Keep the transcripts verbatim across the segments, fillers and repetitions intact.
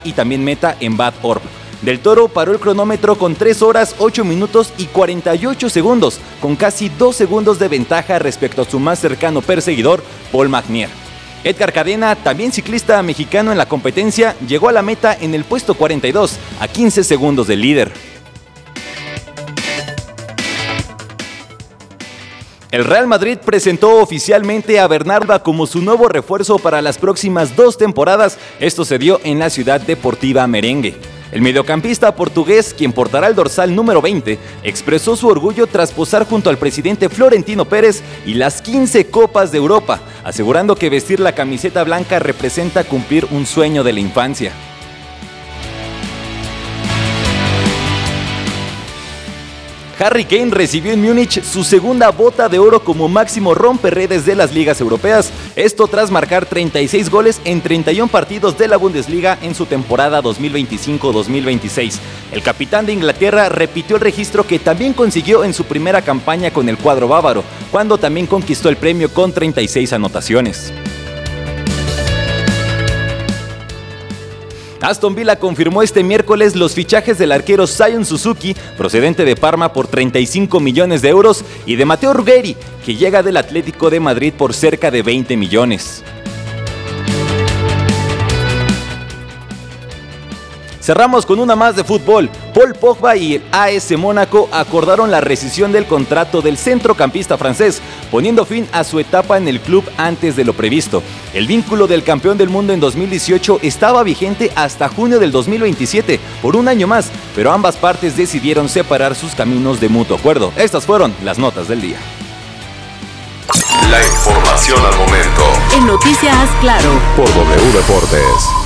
y también meta en Bad Orb. Del Toro paró el cronómetro con tres horas, ocho minutos y cuarenta y ocho segundos, con casi dos segundos de ventaja respecto a su más cercano perseguidor, Paul Magnier. Edgar Cadena, también ciclista mexicano en la competencia, llegó a la meta en el puesto cuarenta y dos, a quince segundos del líder. El Real Madrid presentó oficialmente a Bernardo como su nuevo refuerzo para las próximas dos temporadas. Esto se dio en la Ciudad Deportiva Merengue. El mediocampista portugués, quien portará el dorsal número veinte, expresó su orgullo tras posar junto al presidente Florentino Pérez y las quince Copas de Europa, asegurando que vestir la camiseta blanca representa cumplir un sueño de la infancia. Harry Kane recibió en Múnich su segunda bota de oro como máximo romperredes de las ligas europeas, esto tras marcar treinta y seis goles en treinta y uno partidos de la Bundesliga en su temporada dos mil veinticinco dos mil veintiséis. El capitán de Inglaterra repitió el registro que también consiguió en su primera campaña con el cuadro bávaro, cuando también conquistó el premio con treinta y seis anotaciones. Aston Villa confirmó este miércoles los fichajes del arquero Sion Suzuki, procedente de Parma por treinta y cinco millones de euros, y de Matteo Ruggeri, que llega del Atlético de Madrid por cerca de veinte millones. Cerramos con una más de fútbol. Paul Pogba y el A S Mónaco acordaron la rescisión del contrato del centrocampista francés, poniendo fin a su etapa en el club antes de lo previsto. El vínculo del campeón del mundo en dos mil dieciocho estaba vigente hasta junio del dos mil veintisiete, por un año más, pero ambas partes decidieron separar sus caminos de mutuo acuerdo. Estas fueron las notas del día. La información al momento. En Noticias Claro. Por W Deportes.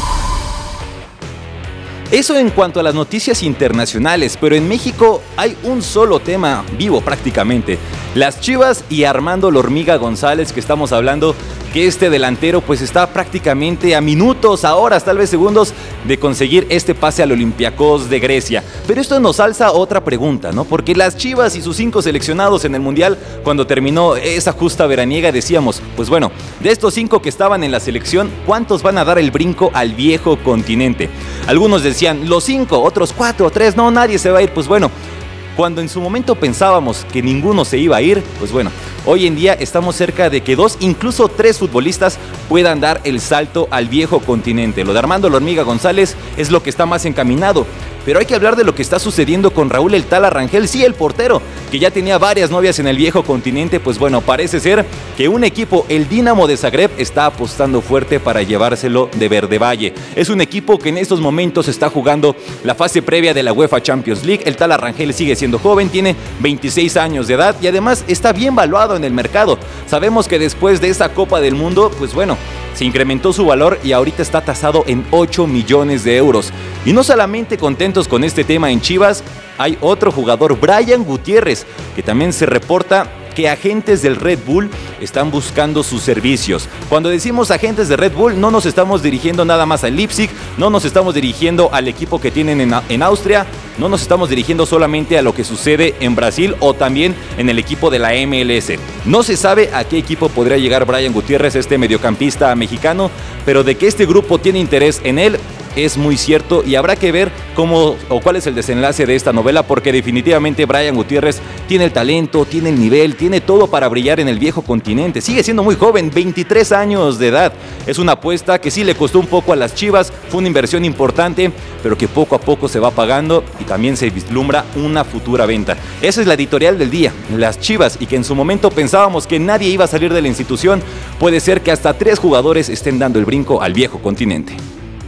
Eso en cuanto a las noticias internacionales, pero en México hay un solo tema vivo prácticamente. Las Chivas y Armando La Hormiga González, que estamos hablando, que este delantero pues está prácticamente a minutos, a horas, tal vez segundos, de conseguir este pase al Olympiacos de Grecia. Pero esto nos alza otra pregunta, ¿no? Porque las Chivas y sus cinco seleccionados en el Mundial, cuando terminó esa justa veraniega, decíamos, pues bueno, de estos cinco que estaban en la selección, ¿cuántos van a dar el brinco al viejo continente? Algunos decían, los cinco, otros cuatro, tres, no, nadie se va a ir. Pues bueno, cuando en su momento pensábamos que ninguno se iba a ir, pues bueno, hoy en día estamos cerca de que dos, incluso tres futbolistas puedan dar el salto al viejo continente. Lo de Armando La Hormiga González es lo que está más encaminado. Pero hay que hablar de lo que está sucediendo con Raúl El Tala Rangel, sí, el portero, que ya tenía varias novias en el viejo continente. Pues bueno, parece ser que un equipo, el Dinamo de Zagreb, está apostando fuerte para llevárselo de Verde Valle. Es un equipo que en estos momentos está jugando la fase previa de la UEFA Champions League. El Tala Rangel sigue siendo joven, tiene veintiséis años de edad y además está bien valuado en el mercado. Sabemos que después de esa Copa del Mundo, pues bueno, se incrementó su valor y ahorita está tasado en ocho millones de euros. Y no solamente contentos con este tema en Chivas, hay otro jugador, Brian Gutiérrez, que también se reporta que agentes del Red Bull están buscando sus servicios. Cuando decimos agentes de Red Bull, no nos estamos dirigiendo nada más al Leipzig, no nos estamos dirigiendo al equipo que tienen en, en Austria, no nos estamos dirigiendo solamente a lo que sucede en Brasil o también en el equipo de la M L S. No se sabe a qué equipo podría llegar Brian Gutiérrez, este mediocampista mexicano, pero de que este grupo tiene interés en él, es muy cierto y habrá que ver cómo o cuál es el desenlace de esta novela, porque definitivamente Brian Gutiérrez tiene el talento, tiene el nivel, tiene todo para brillar en el viejo continente. Sigue siendo muy joven, veintitrés años de edad. Es una apuesta que sí le costó un poco a las Chivas, fue una inversión importante, pero que poco a poco se va pagando y también se vislumbra una futura venta. Esa es la editorial del día, las Chivas, y que en su momento pensábamos que nadie iba a salir de la institución, puede ser que hasta tres jugadores estén dando el brinco al viejo continente.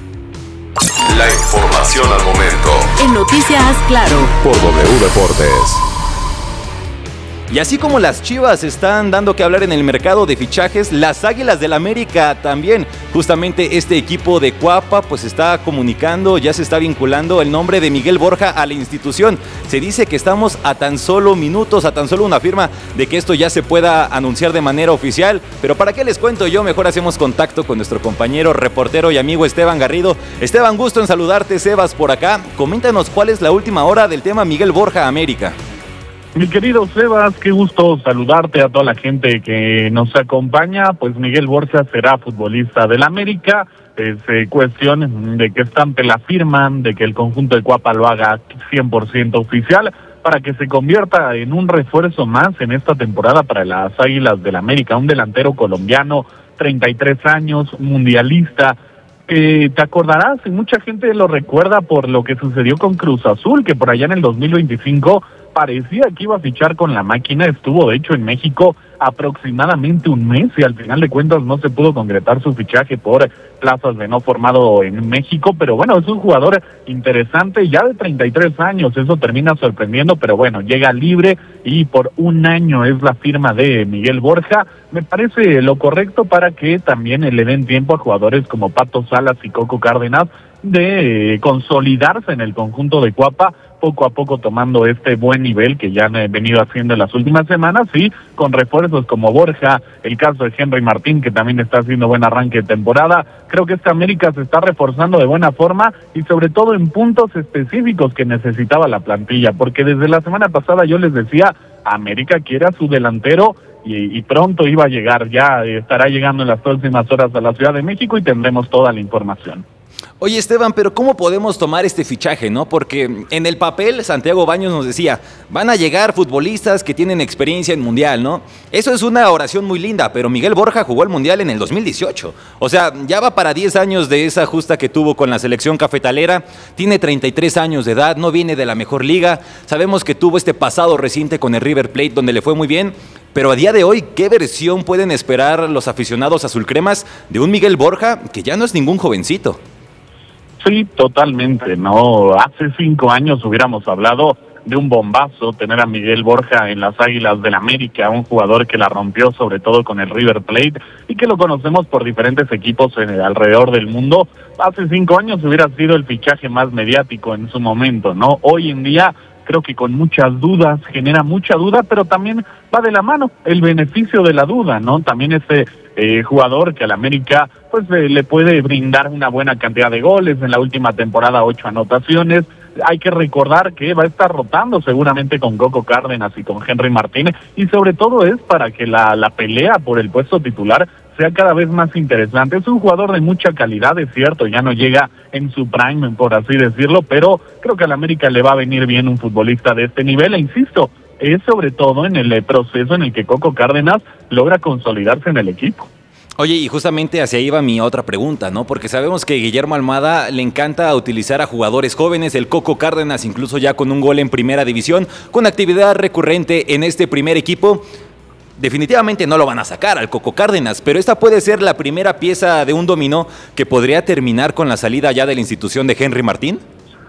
La información al momento. En Noticias Claro. Por W Deportes. Y así como las Chivas están dando que hablar en el mercado de fichajes, las Águilas del América también. Justamente este equipo de Cuapa pues está comunicando, ya se está vinculando el nombre de Miguel Borja a la institución. Se dice que estamos a tan solo minutos, a tan solo una firma de que esto ya se pueda anunciar de manera oficial. Pero ¿para qué les cuento yo? Mejor hacemos contacto con nuestro compañero, reportero y amigo Esteban Garrido. Esteban, gusto en saludarte, Sebas por acá. Coméntanos cuál es la última hora del tema Miguel Borja América. Mi querido Sebas, qué gusto saludarte a toda la gente que nos acompaña. Pues Miguel Borja será futbolista del América. es eh, cuestión de que estampe la firma, de que el conjunto de Cuapa lo haga cien por ciento oficial, para que se convierta en un refuerzo más en esta temporada para las Águilas del América, un delantero colombiano, treinta y tres años, mundialista, que te acordarás, y mucha gente lo recuerda por lo que sucedió con Cruz Azul, que por allá en el dos mil veinticinco parecía que iba a fichar con la máquina, estuvo de hecho en México aproximadamente un mes y al final de cuentas no se pudo concretar su fichaje por plazas de no formado en México, pero bueno, es un jugador interesante ya de treinta y tres años, eso termina sorprendiendo, pero bueno, llega libre y por un año es la firma de Miguel Borja, me parece lo correcto para que también le den tiempo a jugadores como Pato Salas y Coco Cárdenas de eh, consolidarse en el conjunto de Cuapa, poco a poco tomando este buen nivel que ya han eh, venido haciendo en las últimas semanas y con refuerzos como Borja, el caso de Henry Martín que también está haciendo buen arranque de temporada. Creo que esta América se está reforzando de buena forma y sobre todo en puntos específicos que necesitaba la plantilla, porque desde la semana pasada yo les decía, América quiere a su delantero y, y pronto iba a llegar, ya estará llegando en las próximas horas a la Ciudad de México y tendremos toda la información. Oye, Esteban, pero ¿cómo podemos tomar este fichaje, no? Porque en el papel Santiago Baños nos decía, van a llegar futbolistas que tienen experiencia en Mundial, ¿no? Eso es una oración muy linda, pero Miguel Borja jugó el Mundial en el dos mil dieciocho. O sea, ya va para diez años de esa justa que tuvo con la selección cafetalera, tiene treinta y tres años de edad, no viene de la mejor liga, sabemos que tuvo este pasado reciente con el River Plate donde le fue muy bien, pero a día de hoy, ¿qué versión pueden esperar los aficionados azulcremas de un Miguel Borja que ya no es ningún jovencito? Sí, totalmente, ¿no? Hace cinco años hubiéramos hablado de un bombazo, tener a Miguel Borja en las Águilas del América, un jugador que la rompió sobre todo con el River Plate y que lo conocemos por diferentes equipos en el, alrededor del mundo. Hace cinco años hubiera sido el fichaje más mediático en su momento, ¿no? Hoy en día creo que con muchas dudas, genera mucha duda, pero también va de la mano el beneficio de la duda, ¿no? También este eh, jugador que al América pues eh, le puede brindar una buena cantidad de goles, en la última temporada ocho anotaciones. Hay que recordar que va a estar rotando seguramente con Coco Cárdenas y con Henry Martínez, y sobre todo es para que la, la pelea por el puesto titular sea cada vez más interesante. Es un jugador de mucha calidad, es cierto, ya no llega en su prime, por así decirlo, pero creo que al América le va a venir bien un futbolista de este nivel, e insisto, es sobre todo en el proceso en el que Coco Cárdenas logra consolidarse en el equipo. Oye, y justamente hacia ahí va mi otra pregunta, ¿no? Porque sabemos que Guillermo Almada le encanta utilizar a jugadores jóvenes, el Coco Cárdenas incluso ya con un gol en primera división, con actividad recurrente en este primer equipo. Definitivamente no lo van a sacar al Coco Cárdenas, pero esta puede ser la primera pieza de un dominó que podría terminar con la salida ya de la institución de Henry Martín.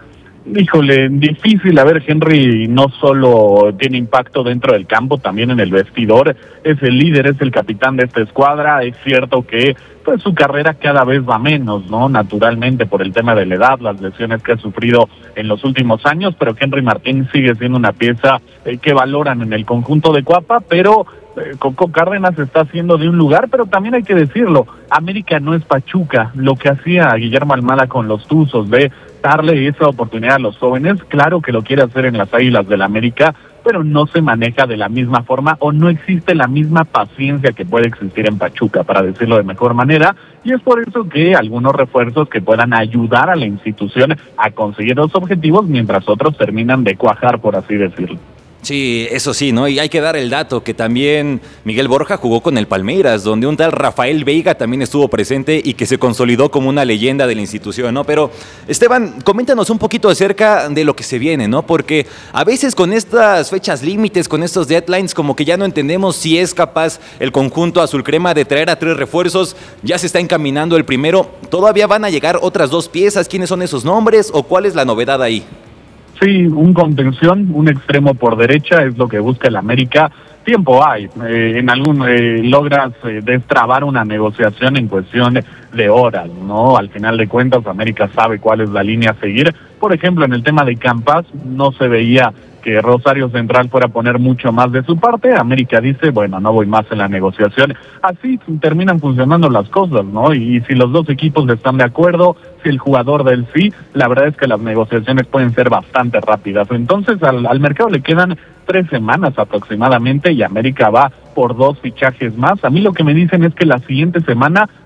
Híjole, difícil. A ver, Henry no solo tiene impacto dentro del campo, también en el vestidor, es el líder, es el capitán de esta escuadra. Es cierto que pues su carrera cada vez va menos, ¿no? Naturalmente por el tema de la edad, las lesiones que ha sufrido en los últimos años, pero Henry Martín sigue siendo una pieza eh, que valoran en el conjunto de Cuapa, pero eh, Coco Cárdenas está haciendo de un lugar, pero también hay que decirlo, América no es Pachuca. Lo que hacía Guillermo Almada con los Tuzos de darle esa oportunidad a los jóvenes, claro que lo quiere hacer en las Águilas del América, pero no se maneja de la misma forma o no existe la misma paciencia que puede existir en Pachuca, para decirlo de mejor manera, y es por eso que algunos refuerzos que puedan ayudar a la institución a conseguir los objetivos, mientras otros terminan de cuajar, por así decirlo. Sí, eso sí, ¿no? Y hay que dar el dato que también Miguel Borja jugó con el Palmeiras, donde un tal Rafael Veiga también estuvo presente y que se consolidó como una leyenda de la institución, ¿no? Pero, Esteban, coméntanos un poquito acerca de lo que se viene, ¿no? Porque a veces con estas fechas límites, con estos deadlines, como que ya no entendemos si es capaz el conjunto azulcrema de traer a tres refuerzos. Ya se está encaminando el primero. ¿Todavía van a llegar otras dos piezas? ¿Quiénes son esos nombres o cuál es la novedad ahí? Sí, un contención, un extremo por derecha es lo que busca el América. Tiempo hay, eh, en algún eh, logras eh, destrabar una negociación en cuestión de horas, ¿no? Al final de cuentas, América sabe cuál es la línea a seguir. Por ejemplo, en el tema de Campas, no se veía que Rosario Central fuera a poner mucho más de su parte. América dice, bueno, no voy más en la negociación. Así terminan funcionando las cosas, ¿no? Y, y si los dos equipos están de acuerdo, si el jugador del sí, la verdad es que las negociaciones pueden ser bastante rápidas. Entonces al, al mercado le quedan tres semanas aproximadamente y América va por dos fichajes más. A mí lo que me dicen es que la siguiente semana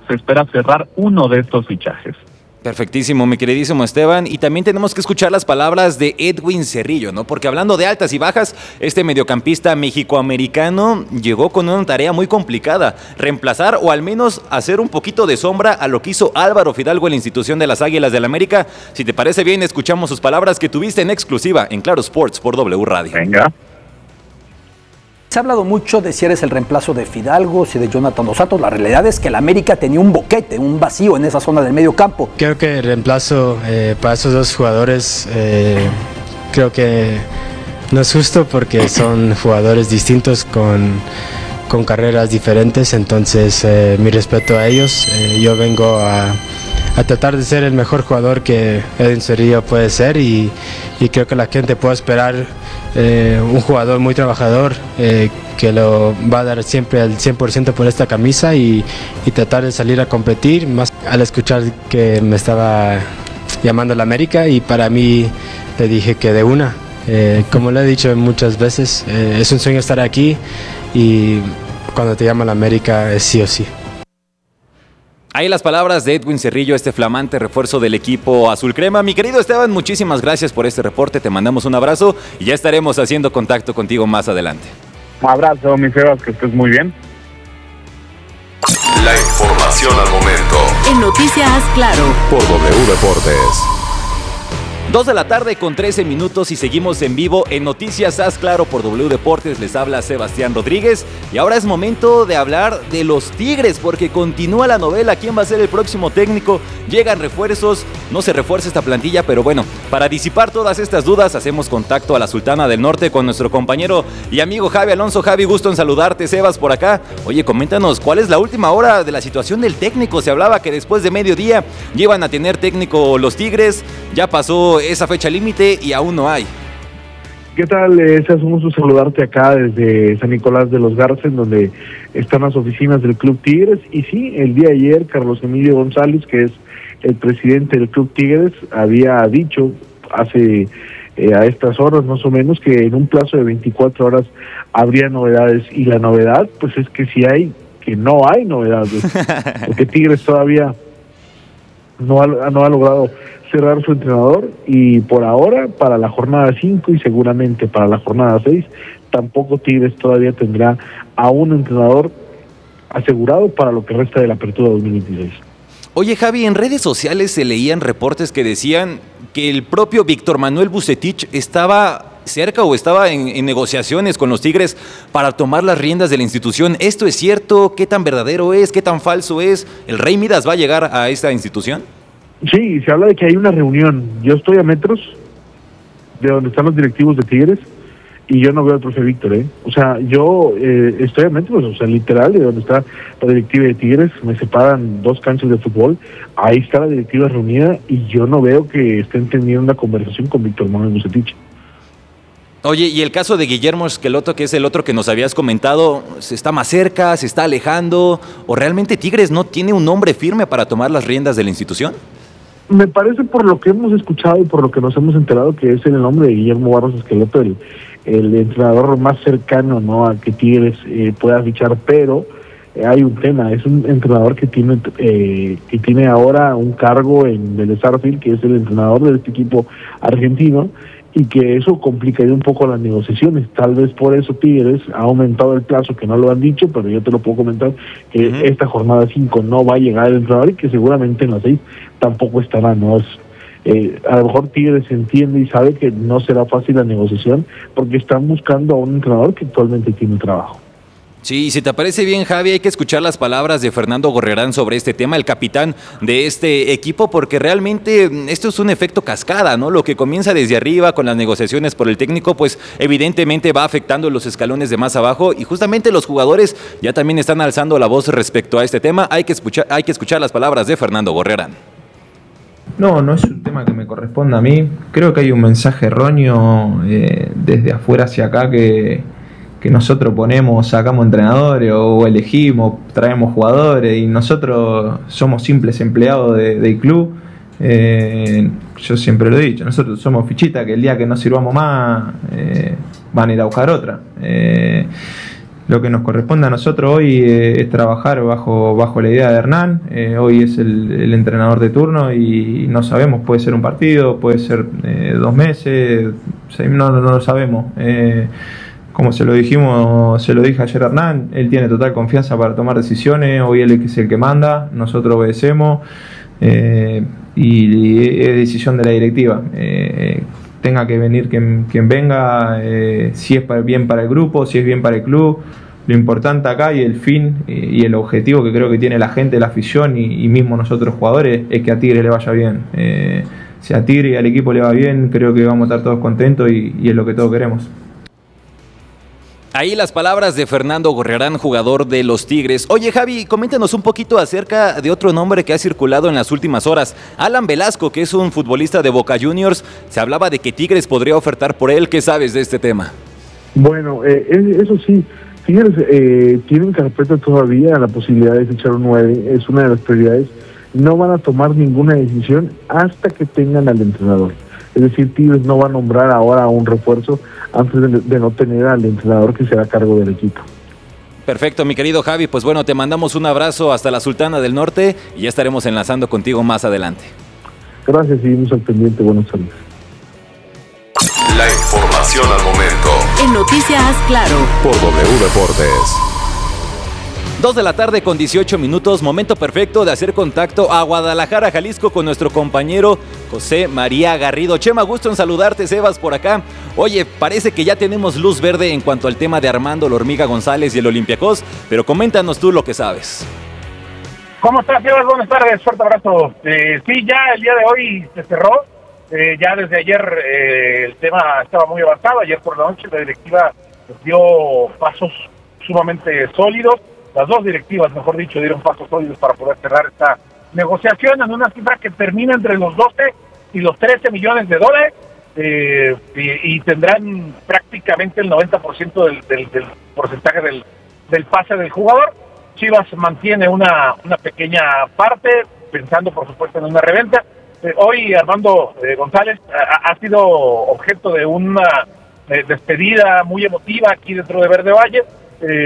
se espera cerrar uno de estos fichajes. Perfectísimo, mi queridísimo Esteban. Y también tenemos que escuchar las palabras de Edwin Cerrillo, ¿no? Porque hablando de altas y bajas, este mediocampista mexicoamericano llegó con una tarea muy complicada: reemplazar o al menos hacer un poquito de sombra a lo que hizo Álvaro Fidalgo en la institución de las Águilas del América. Si te parece bien, escuchamos sus palabras que tuviste en exclusiva en Claro Sports por W Radio. Venga. Se ha hablado mucho de si eres el reemplazo de Fidalgo, si de Jonathan Dos Santos. La realidad es que el América tenía un boquete, un vacío en esa zona del medio campo. Creo que el reemplazo eh, para esos dos jugadores eh, creo que no es justo porque son jugadores distintos con, con carreras diferentes. Entonces eh, mi respeto a ellos. Eh, yo vengo a, a tratar de ser el mejor jugador que Edwin Cerrillo puede ser y, y creo que la gente puede esperar Eh, un jugador muy trabajador eh, que lo va a dar siempre al cien por ciento por esta camisa y, y tratar de salir a competir, más al escuchar que me estaba llamando la América, y para mí le dije que de una, eh, como le he dicho muchas veces, eh, es un sueño estar aquí y cuando te llama la América es sí o sí. Ahí las palabras de Edwin Cerrillo, este flamante refuerzo del equipo azul crema. Mi querido Esteban, muchísimas gracias por este reporte, te mandamos un abrazo y ya estaremos haciendo contacto contigo más adelante. Un abrazo, mi Sebas, que estés muy bien. La información al momento En Noticias Claro. por W Deportes. dos de la tarde con trece minutos y seguimos en vivo en Noticias Haz Claro por W Deportes. Les habla Sebastián Rodríguez y ahora es momento de hablar de los Tigres porque continúa la novela. ¿Quién va a ser el próximo técnico? Llegan refuerzos, no se refuerza esta plantilla, pero bueno, para disipar todas estas dudas hacemos contacto a la Sultana del Norte con nuestro compañero y amigo Javi Alonso. Javi, gusto en saludarte. Sebas por acá. Oye, coméntanos, ¿cuál es la última hora de la situación del técnico? Se hablaba que después de mediodía llevan a tener técnico los Tigres, ya pasó esa fecha límite y aún no hay. ¿Qué tal? Es un gusto saludarte acá desde San Nicolás de los Garza, en donde están las oficinas del Club Tigres. Y sí, el día de ayer, Carlos Emilio González, que es el presidente del Club Tigres, había dicho hace eh, a estas horas más o menos que en un plazo de veinticuatro horas habría novedades. Y la novedad, pues es que sí hay, que no hay novedades, porque Tigres todavía no ha, no ha logrado cerrar su entrenador, y por ahora para la jornada cinco y seguramente para la jornada seis tampoco Tigres todavía tendrá a un entrenador asegurado para lo que resta de la apertura dos mil veintiséis. Oye, Javi, en redes sociales se leían reportes que decían que el propio Víctor Manuel Vucetich estaba cerca o estaba en, en negociaciones con los Tigres para tomar las riendas de la institución. ¿Esto es cierto? ¿Qué tan verdadero es? ¿Qué tan falso es? ¿El Rey Midas va a llegar a esta institución? Sí, se habla de que hay una reunión. Yo estoy a metros de donde están los directivos de Tigres y yo no veo al profe Víctor, ¿eh? O sea, yo eh, estoy a metros, o sea, literal, de donde está la directiva de Tigres, me separan dos canchas de fútbol, ahí está la directiva reunida y yo no veo que estén teniendo una conversación con Víctor Manuel Vucetich. Oye, y el caso de Guillermo Esqueloto, que es el otro que nos habías comentado, ¿se está más cerca, se está alejando o realmente Tigres no tiene un nombre firme para tomar las riendas de la institución? Me parece, por lo que hemos escuchado y por lo que nos hemos enterado, que es el nombre de Guillermo Barros Esqueloto, el, el entrenador más cercano, ¿no?, a que Tigres eh, pueda fichar, pero eh, hay un tema, es un entrenador que tiene eh, que tiene ahora un cargo en Vélez Sarsfield, que es el entrenador de este equipo argentino, y que eso complicaría un poco las negociaciones. Tal vez por eso Tigres ha aumentado el plazo, que no lo han dicho, pero yo te lo puedo comentar, que uh-huh. esta jornada cinco no va a llegar el entrenador y que seguramente en las seis tampoco estará, ¿no? Es, eh, a lo mejor Tigres entiende y sabe que no será fácil la negociación porque están buscando a un entrenador que actualmente tiene trabajo. Sí, si te parece bien, Javi, hay que escuchar las palabras de Fernando Gorrerán sobre este tema, el capitán de este equipo, porque realmente esto es un efecto cascada, ¿no? Lo que comienza desde arriba con las negociaciones por el técnico, pues evidentemente va afectando los escalones de más abajo y justamente los jugadores ya también están alzando la voz respecto a este tema. Hay que escuchar, hay que escuchar las palabras de Fernando Gorrerán. No, no es un tema que me corresponda a mí. Creo que hay un mensaje erróneo eh, desde afuera hacia acá que... que nosotros ponemos, sacamos entrenadores o elegimos, traemos jugadores y nosotros somos simples empleados de, del club. Eh, yo siempre lo he dicho, nosotros somos fichitas que el día que no sirvamos más eh, van a ir a buscar otra. Eh, lo que nos corresponde a nosotros hoy eh, es trabajar bajo, bajo la idea de Hernán. Eh, hoy es el, el entrenador de turno y no sabemos, puede ser un partido, puede ser eh, dos meses, no, no, no lo sabemos. Eh, como se lo dijimos, se lo dije ayer a Hernán, él tiene total confianza para tomar decisiones, hoy él es el que manda, nosotros obedecemos eh, y, y es decisión de la directiva. Eh, tenga que venir quien, quien venga, eh, si es para, bien para el grupo, si es bien para el club. Lo importante acá y el fin y el objetivo que creo que tiene la gente, la afición y, y mismo nosotros jugadores es que a Tigre le vaya bien. Eh, si a Tigre y al equipo le va bien, creo que vamos a estar todos contentos y, y es lo que todos queremos. Ahí las palabras de Fernando Gorriarán, jugador de los Tigres. Oye, Javi, coméntanos un poquito acerca de otro nombre que ha circulado en las últimas horas. Alan Velasco, que es un futbolista de Boca Juniors, se hablaba de que Tigres podría ofertar por él. ¿Qué sabes de este tema? Bueno, eh, eso sí, Tigres eh, tienen carpeta todavía la posibilidad de fichar un nueve, es una de las prioridades. No van a tomar ninguna decisión hasta que tengan al entrenador. Es decir, Tigres no va a nombrar ahora un refuerzo antes de, de no tener al entrenador que será a cargo del equipo. Perfecto, mi querido Javi. Pues bueno, te mandamos un abrazo hasta la Sultana del Norte y ya estaremos enlazando contigo más adelante. Gracias, seguimos al pendiente. Buenas tardes. La información al momento. En Noticias Claro. Por W Deportes. dos de la tarde con dieciocho minutos, momento perfecto de hacer contacto a Guadalajara, Jalisco, con nuestro compañero José María Garrido. Chema, gusto en saludarte, Sebas, por acá. Oye, parece que ya tenemos luz verde en cuanto al tema de Armando La Hormiga González y el Olympiacos, pero coméntanos tú lo que sabes. ¿Cómo estás, Sebas? Buenas tardes, fuerte abrazo. Eh, sí, ya el día de hoy se cerró. Eh, ya desde ayer eh, el tema estaba muy avanzado. Ayer por la noche la directiva dio pasos sumamente sólidos. Las dos directivas, mejor dicho, dieron pasos sólidos para poder cerrar esta negociación en una cifra que termina entre los doce y los trece millones de dólares eh, y, y tendrán prácticamente el noventa por ciento del, del, del porcentaje del, del pase del jugador. Chivas mantiene una, una pequeña parte, pensando por supuesto en una reventa. Eh, hoy Armando eh, González ha, ha sido objeto de una eh, despedida muy emotiva aquí dentro de Verde Valle. Eh,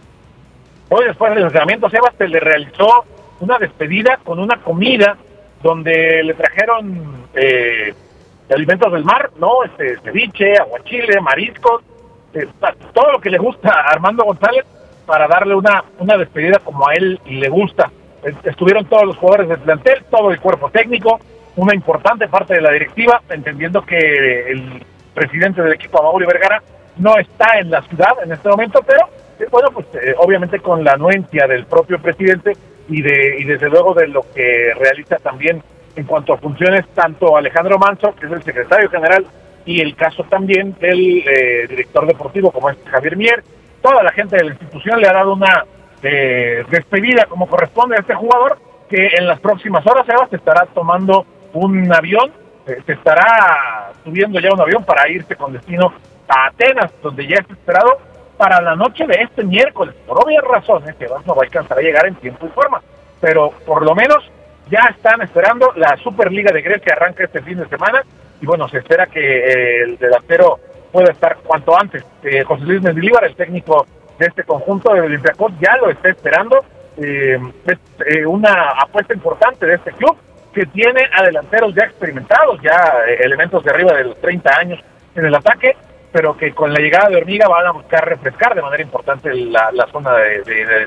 Hoy, después del entrenamiento, Sebas se le realizó una despedida con una comida donde le trajeron eh, alimentos del mar, ¿no? Este, ceviche, aguachile, mariscos, eh, todo lo que le gusta a Armando González para darle una, una despedida como a él le gusta. Estuvieron todos los jugadores del plantel, todo el cuerpo técnico, una importante parte de la directiva, entendiendo que el presidente del equipo, Amaury Vergara, no está en la ciudad en este momento, pero bueno, pues eh, obviamente con la anuencia del propio presidente y de y desde luego de lo que realiza también en cuanto a funciones tanto Alejandro Manso, que es el secretario general, y el caso también del eh, director deportivo como es Javier Mier. Toda la gente de la institución le ha dado una eh, despedida como corresponde a este jugador, que en las próximas horas, Sebas, se estará tomando un avión, eh, se estará subiendo ya un avión para irse con destino a Atenas, donde ya está esperado para la noche de este miércoles. Por obvias razones, que no va a alcanzar a llegar en tiempo y forma, pero por lo menos ya están esperando. La Superliga de Grecia arranca este fin de semana y bueno, se espera que eh, el delantero pueda estar cuanto antes. Eh, José Luis Mendilibar, el técnico de este conjunto de Olympiacos, ya lo está esperando. Eh, es eh, una apuesta importante de este club, que tiene a delanteros ya experimentados, ya eh, elementos de arriba de los treinta años en el ataque, pero que con la llegada de Hormiga van a buscar refrescar de manera importante la, la zona de, de, de...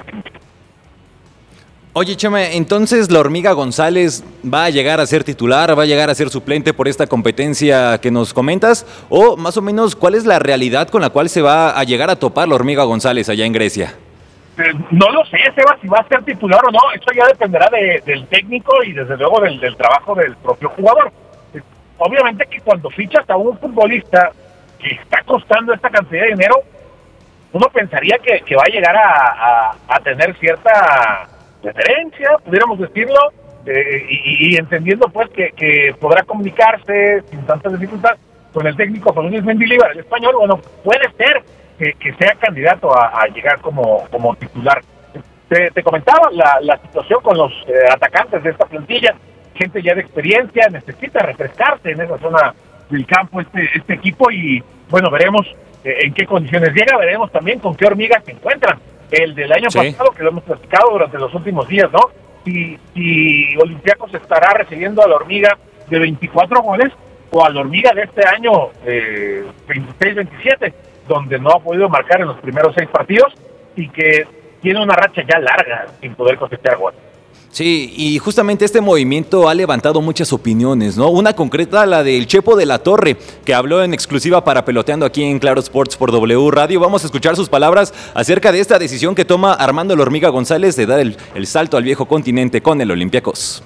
Oye, Chema, entonces La Hormiga González va a llegar a ser titular, va a llegar a ser suplente por esta competencia que nos comentas, o más o menos, ¿cuál es la realidad con la cual se va a llegar a topar La Hormiga González allá en Grecia? Eh, no lo sé, Seba, si va a ser titular o no. Eso ya dependerá de, del técnico y desde luego del, del trabajo del propio jugador. Eh, obviamente que cuando fichas a un futbolista que está costando esta cantidad de dinero, uno pensaría que, que va a llegar a, a, a tener cierta referencia, pudiéramos decirlo, eh, y, y entendiendo pues que, que podrá comunicarse sin tanta dificultad con el técnico José Luis Mendilibar, el español. Bueno, puede ser que, que sea candidato a, a llegar como, como titular. Te, te comentaba la, la situación con los eh, atacantes de esta plantilla, gente ya de experiencia, necesita refrescarse en esa zona del campo este, este equipo, y bueno, veremos eh, en qué condiciones llega, veremos también con qué hormigas se encuentran. El del año Sí. pasado, que lo hemos platicado durante los últimos días, ¿no? Si, si Olympiacos estará recibiendo a la hormiga de veinticuatro goles o a la hormiga de este año eh, veintiséis veintisiete, donde no ha podido marcar en los primeros seis partidos y que tiene una racha ya larga sin poder cosechar goles. Sí, y justamente este movimiento ha levantado muchas opiniones, ¿no? Una concreta, la del Chepo de la Torre, que habló en exclusiva para Peloteando aquí en Claro Sports por W Radio. Vamos a escuchar sus palabras acerca de esta decisión que toma Armando La Hormiga González de dar el, el salto al viejo continente con el Olympiacos.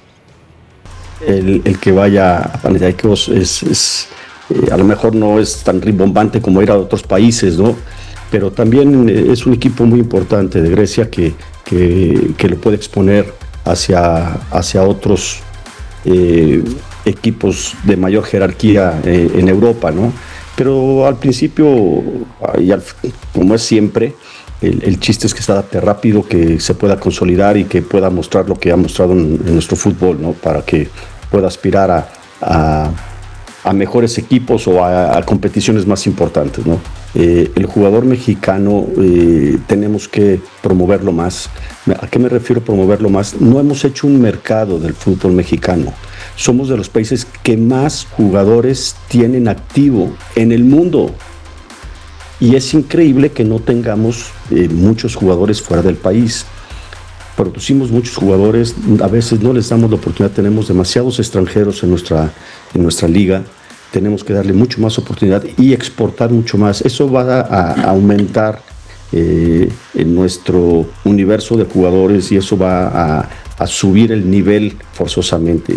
El, el que vaya a Panathinaikos es, es eh, a lo mejor no es tan rimbombante como ir a otros países, ¿no? Pero también es un equipo muy importante de Grecia que, que, que lo puede exponer hacia, hacia otros eh, equipos de mayor jerarquía eh, en Europa, ¿no? Pero al principio, y al, como es siempre, el, el chiste es que se adapte rápido, que se pueda consolidar y que pueda mostrar lo que ha mostrado en, en nuestro fútbol, ¿no? Para que pueda aspirar a, a, a mejores equipos o a, a competiciones más importantes, ¿no? Eh, el jugador mexicano eh, tenemos que promoverlo más. ¿A qué me refiero promoverlo más? No hemos hecho un mercado del fútbol mexicano. Somos de los países que más jugadores tienen activo en el mundo. Y es increíble que no tengamos eh, muchos jugadores fuera del país. Producimos muchos jugadores, a veces no les damos la oportunidad, tenemos demasiados extranjeros en nuestra, en nuestra liga. Tenemos que darle mucho más oportunidad y exportar mucho más. Eso va a, a aumentar eh, en nuestro universo de jugadores y eso va a, a subir el nivel forzosamente.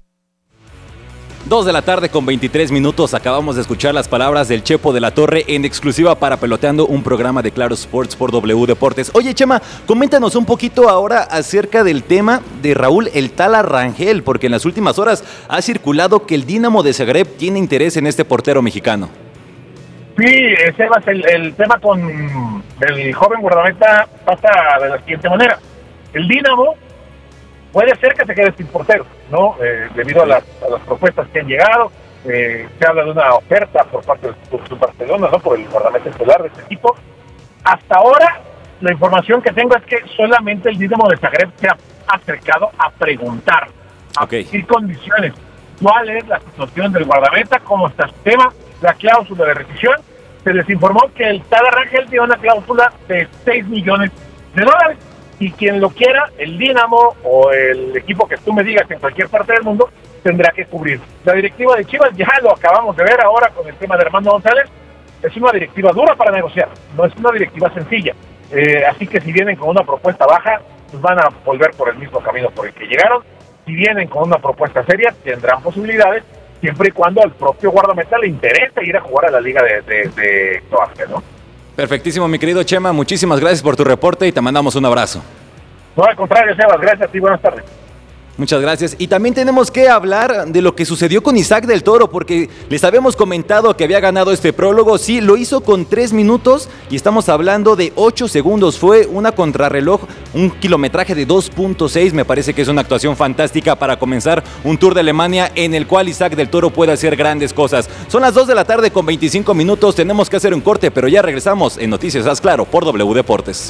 Dos de la tarde con veintitrés minutos. Acabamos de escuchar las palabras del Chepo de la Torre en exclusiva para Peloteando, un programa de Claro Sports por W Deportes. Oye, Chema, coméntanos un poquito ahora acerca del tema de Raúl El Tala Rangel, porque en las últimas horas ha circulado que el Dinamo de Zagreb tiene interés en este portero mexicano. Sí, Sebas, el, el tema con el joven guardameta pasa de la siguiente manera. El Dinamo puede ser que se quede sin portero, ¿no? Eh, debido a las, a las propuestas que han llegado, eh, se habla de una oferta por parte del Club Barcelona, ¿no? Por el guardameta estelar de este equipo. Hasta ahora, la información que tengo es que solamente el Dinamo de Zagreb se ha acercado a preguntar, a okay. pedir condiciones. ¿Cuál es la situación del guardameta? ¿Cómo está su tema? La cláusula de rescisión. Se les informó que el Tala Rangel tiene una cláusula de seis millones de dólares. Y quien lo quiera, el Dinamo o el equipo que tú me digas en cualquier parte del mundo, tendrá que cubrir. La directiva de Chivas, ya lo acabamos de ver ahora con el tema de Armando González, es una directiva dura para negociar, no es una directiva sencilla. Eh, así que si vienen con una propuesta baja, pues van a volver por el mismo camino por el que llegaron. Si vienen con una propuesta seria, tendrán posibilidades, siempre y cuando al propio guardameta le interese ir a jugar a la liga de, de, de Croacia, ¿no? Perfectísimo, mi querido Chema, muchísimas gracias por tu reporte y te mandamos un abrazo. No, al contrario, Sebas, gracias y buenas tardes. Muchas gracias. Y también tenemos que hablar de lo que sucedió con Isaac del Toro, porque les habíamos comentado que había ganado este prólogo. Sí, lo hizo con tres minutos y estamos hablando de ocho segundos. Fue una contrarreloj, un kilometraje de dos punto seis. Me parece que es una actuación fantástica para comenzar un Tour de Alemania en el cual Isaac del Toro puede hacer grandes cosas. Son las dos de la tarde con veinticinco minutos. Tenemos que hacer un corte, pero ya regresamos en Noticias Haz Claro por W Deportes.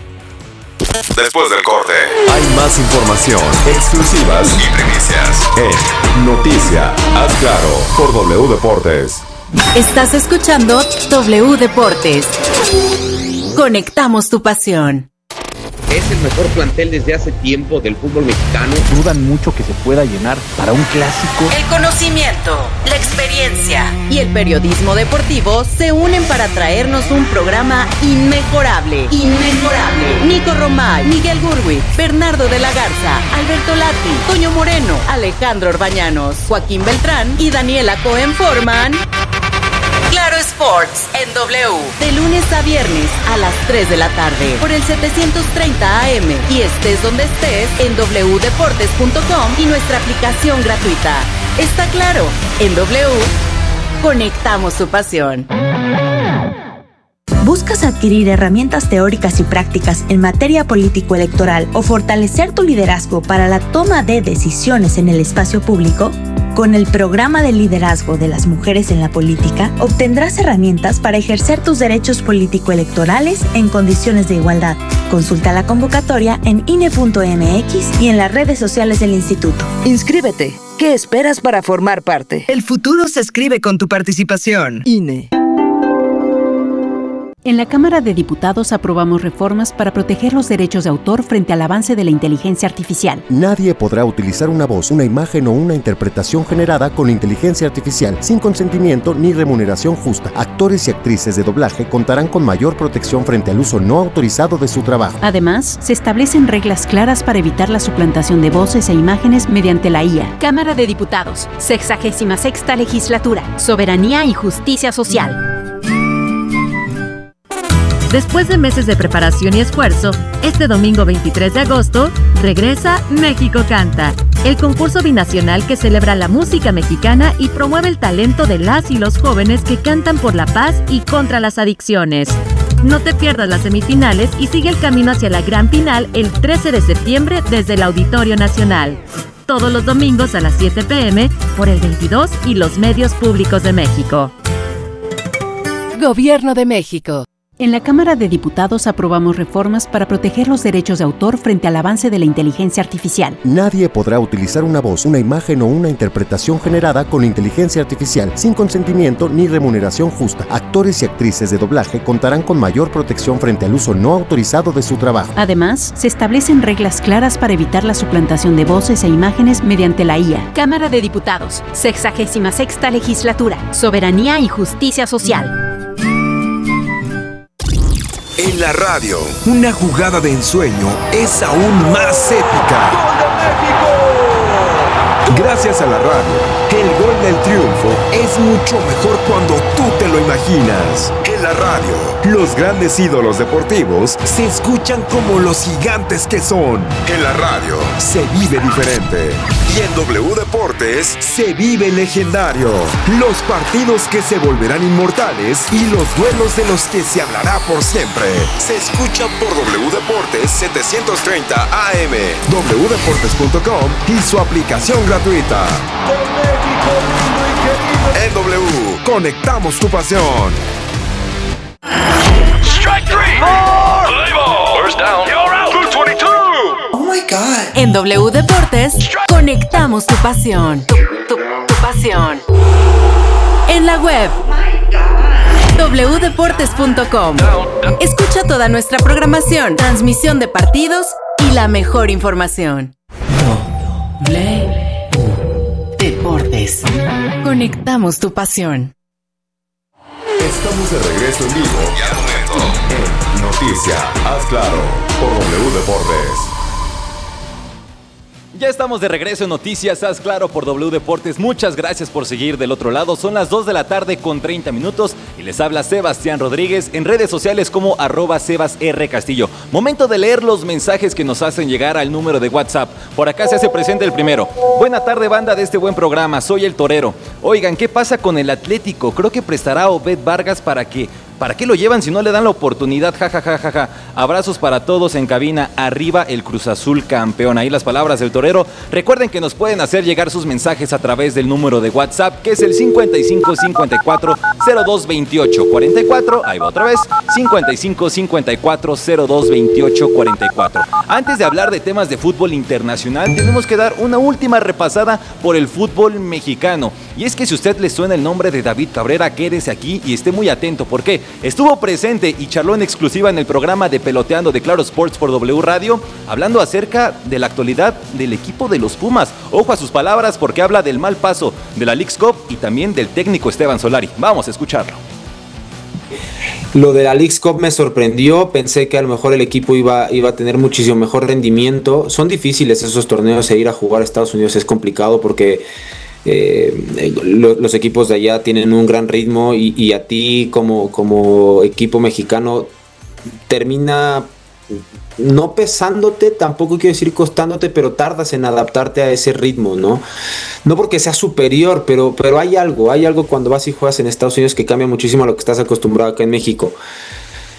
Después del corte, hay más información, exclusivas y primicias en Noticias Haz Claro por W Deportes. Estás escuchando W Deportes. Conectamos tu pasión. Es el mejor plantel desde hace tiempo del fútbol mexicano. Dudan mucho que se pueda llenar para un clásico. El conocimiento, la experiencia y el periodismo deportivo se unen para traernos un programa inmejorable. Inmejorable. Nico Romay, Miguel Gurwitz, Bernardo de la Garza, Alberto Lati, Toño Moreno, Alejandro Orbañanos, Joaquín Beltrán y Daniela Cohen forman Claro Sports en W, de lunes a viernes a las tres de la tarde por el setecientos treinta A M y estés donde estés en doble u deportes punto com y nuestra aplicación gratuita. Está claro, en W conectamos tu pasión. ¿Buscas adquirir herramientas teóricas y prácticas en materia político-electoral o fortalecer tu liderazgo para la toma de decisiones en el espacio público? Con el programa de liderazgo de las mujeres en la política, obtendrás herramientas para ejercer tus derechos político-electorales en condiciones de igualdad. Consulta la convocatoria en I N E punto M X y en las redes sociales del instituto. Inscríbete. ¿Qué esperas para formar parte? El futuro se escribe con tu participación. I N E. En la Cámara de Diputados aprobamos reformas para proteger los derechos de autor frente al avance de la inteligencia artificial. Nadie podrá utilizar una voz, una imagen o una interpretación generada con inteligencia artificial sin consentimiento ni remuneración justa. Actores y actrices de doblaje contarán con mayor protección frente al uso no autorizado de su trabajo. Además, se establecen reglas claras para evitar la suplantación de voces e imágenes mediante la I A. Cámara de Diputados, sexagésima sexta legislatura, Soberanía y Justicia Social. Después de meses de preparación y esfuerzo, este domingo veintitrés de agosto, regresa México Canta, el concurso binacional que celebra la música mexicana y promueve el talento de las y los jóvenes que cantan por la paz y contra las adicciones. No te pierdas las semifinales y sigue el camino hacia la gran final el trece de septiembre desde el Auditorio Nacional. Todos los domingos a las siete pe eme por el veintidós y los medios públicos de México. Gobierno de México. En la Cámara de Diputados aprobamos reformas para proteger los derechos de autor frente al avance de la inteligencia artificial. Nadie podrá utilizar una voz, una imagen o una interpretación generada con inteligencia artificial sin consentimiento ni remuneración justa. Actores y actrices de doblaje contarán con mayor protección frente al uso no autorizado de su trabajo. Además, se establecen reglas claras para evitar la suplantación de voces e imágenes mediante la I A. Cámara de Diputados, sexagésima sexta legislatura, Soberanía y Justicia Social. En la radio, una jugada de ensueño es aún más épica. ¡Gol de México! Gracias a la radio, el gol del triunfo es mucho mejor cuando tú te lo imaginas. En la radio, los grandes ídolos deportivos se escuchan como los gigantes que son. En la radio, se vive diferente. Y en W Deportes, se vive legendario. Los partidos que se volverán inmortales y los duelos de los que se hablará por siempre. Se escuchan por W Deportes setecientos treinta A M, w deportes punto com y su aplicación gratuita. En W, conectamos tu pasión. Strike three. Four. Play ball. First down. You're out. Blue veintidós. Oh my God. En W Deportes, conectamos tu pasión. Tu, tu, tu pasión. En la web, w deportes punto com. Escucha toda nuestra programación, transmisión de partidos y la mejor información. W Deportes. Conectamos tu pasión. Estamos de regreso en vivo y al momento en Noticia, haz claro, por W Deportes. Ya estamos de regreso en Noticias, haz claro por W Deportes. Muchas gracias por seguir del otro lado. Son las dos de la tarde con treinta minutos y les habla Sebastián Rodríguez en redes sociales como arroba Sebas R. Castillo. Momento de leer los mensajes que nos hacen llegar al número de WhatsApp. Por acá se hace presente el primero. Buena tarde, banda de este buen programa. Soy el Torero. Oigan, ¿qué pasa con el Atlético? Creo que prestará a Obed Vargas para que... ¿Para qué lo llevan si no le dan la oportunidad? Ja, ja, ja, ja, ja. Abrazos para todos en cabina. Arriba el Cruz Azul campeón. Ahí las palabras del Torero. Recuerden que nos pueden hacer llegar sus mensajes a través del número de WhatsApp, que es el cincuenta y cinco cincuenta y cuatro cero dos veintiocho cuarenta y cuatro. Ahí va otra vez. cincuenta y cinco cincuenta y cuatro cero dos veintiocho cuarenta y cuatro. Antes de hablar de temas de fútbol internacional, tenemos que dar una última repasada por el fútbol mexicano. Y es que si a usted le suena el nombre de David Cabrera, quédese aquí y esté muy atento. ¿Por qué? Estuvo presente y charló en exclusiva en el programa de Peloteando de Claro Sports por W Radio, hablando acerca de la actualidad del equipo de los Pumas. Ojo a sus palabras porque habla del mal paso de la Leagues Cup y también del técnico Esteban Solari. Vamos a escucharlo. Lo de la Leagues Cup me sorprendió, pensé que a lo mejor el equipo iba, iba a tener muchísimo mejor rendimiento. Son difíciles esos torneos e ir a jugar a Estados Unidos es complicado porque eh, lo, los equipos de allá tienen un gran ritmo y, y a ti como, como equipo mexicano termina no pesándote, tampoco quiero decir costándote, pero tardas en adaptarte a ese ritmo, ¿no? No porque sea superior, pero, pero hay algo, hay algo cuando vas y juegas en Estados Unidos que cambia muchísimo a lo que estás acostumbrado acá en México.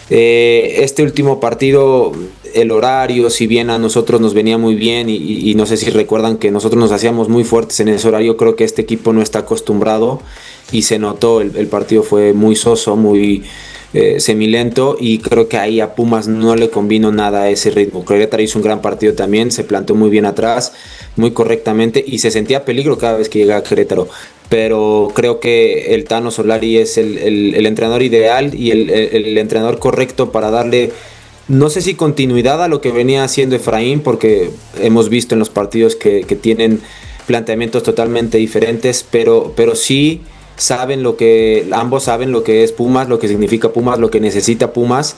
Eh, este último partido, el horario, si bien a nosotros nos venía muy bien y, y, y no sé si recuerdan que nosotros nos hacíamos muy fuertes en ese horario, creo que este equipo no está acostumbrado y se notó, el, el partido fue muy soso, muy eh, semilento y creo que ahí a Pumas no le convino nada a ese ritmo. Querétaro hizo un gran partido también, se planteó muy bien atrás, muy correctamente y se sentía peligro cada vez que llegaba a Querétaro. Pero creo que el Tano Solari es el, el, el entrenador ideal y el, el, el entrenador correcto para darle, no sé si continuidad a lo que venía haciendo Efraín, porque hemos visto en los partidos que, que tienen planteamientos totalmente diferentes, pero, pero sí saben lo que, ambos saben lo que es Pumas, lo que significa Pumas, lo que necesita Pumas.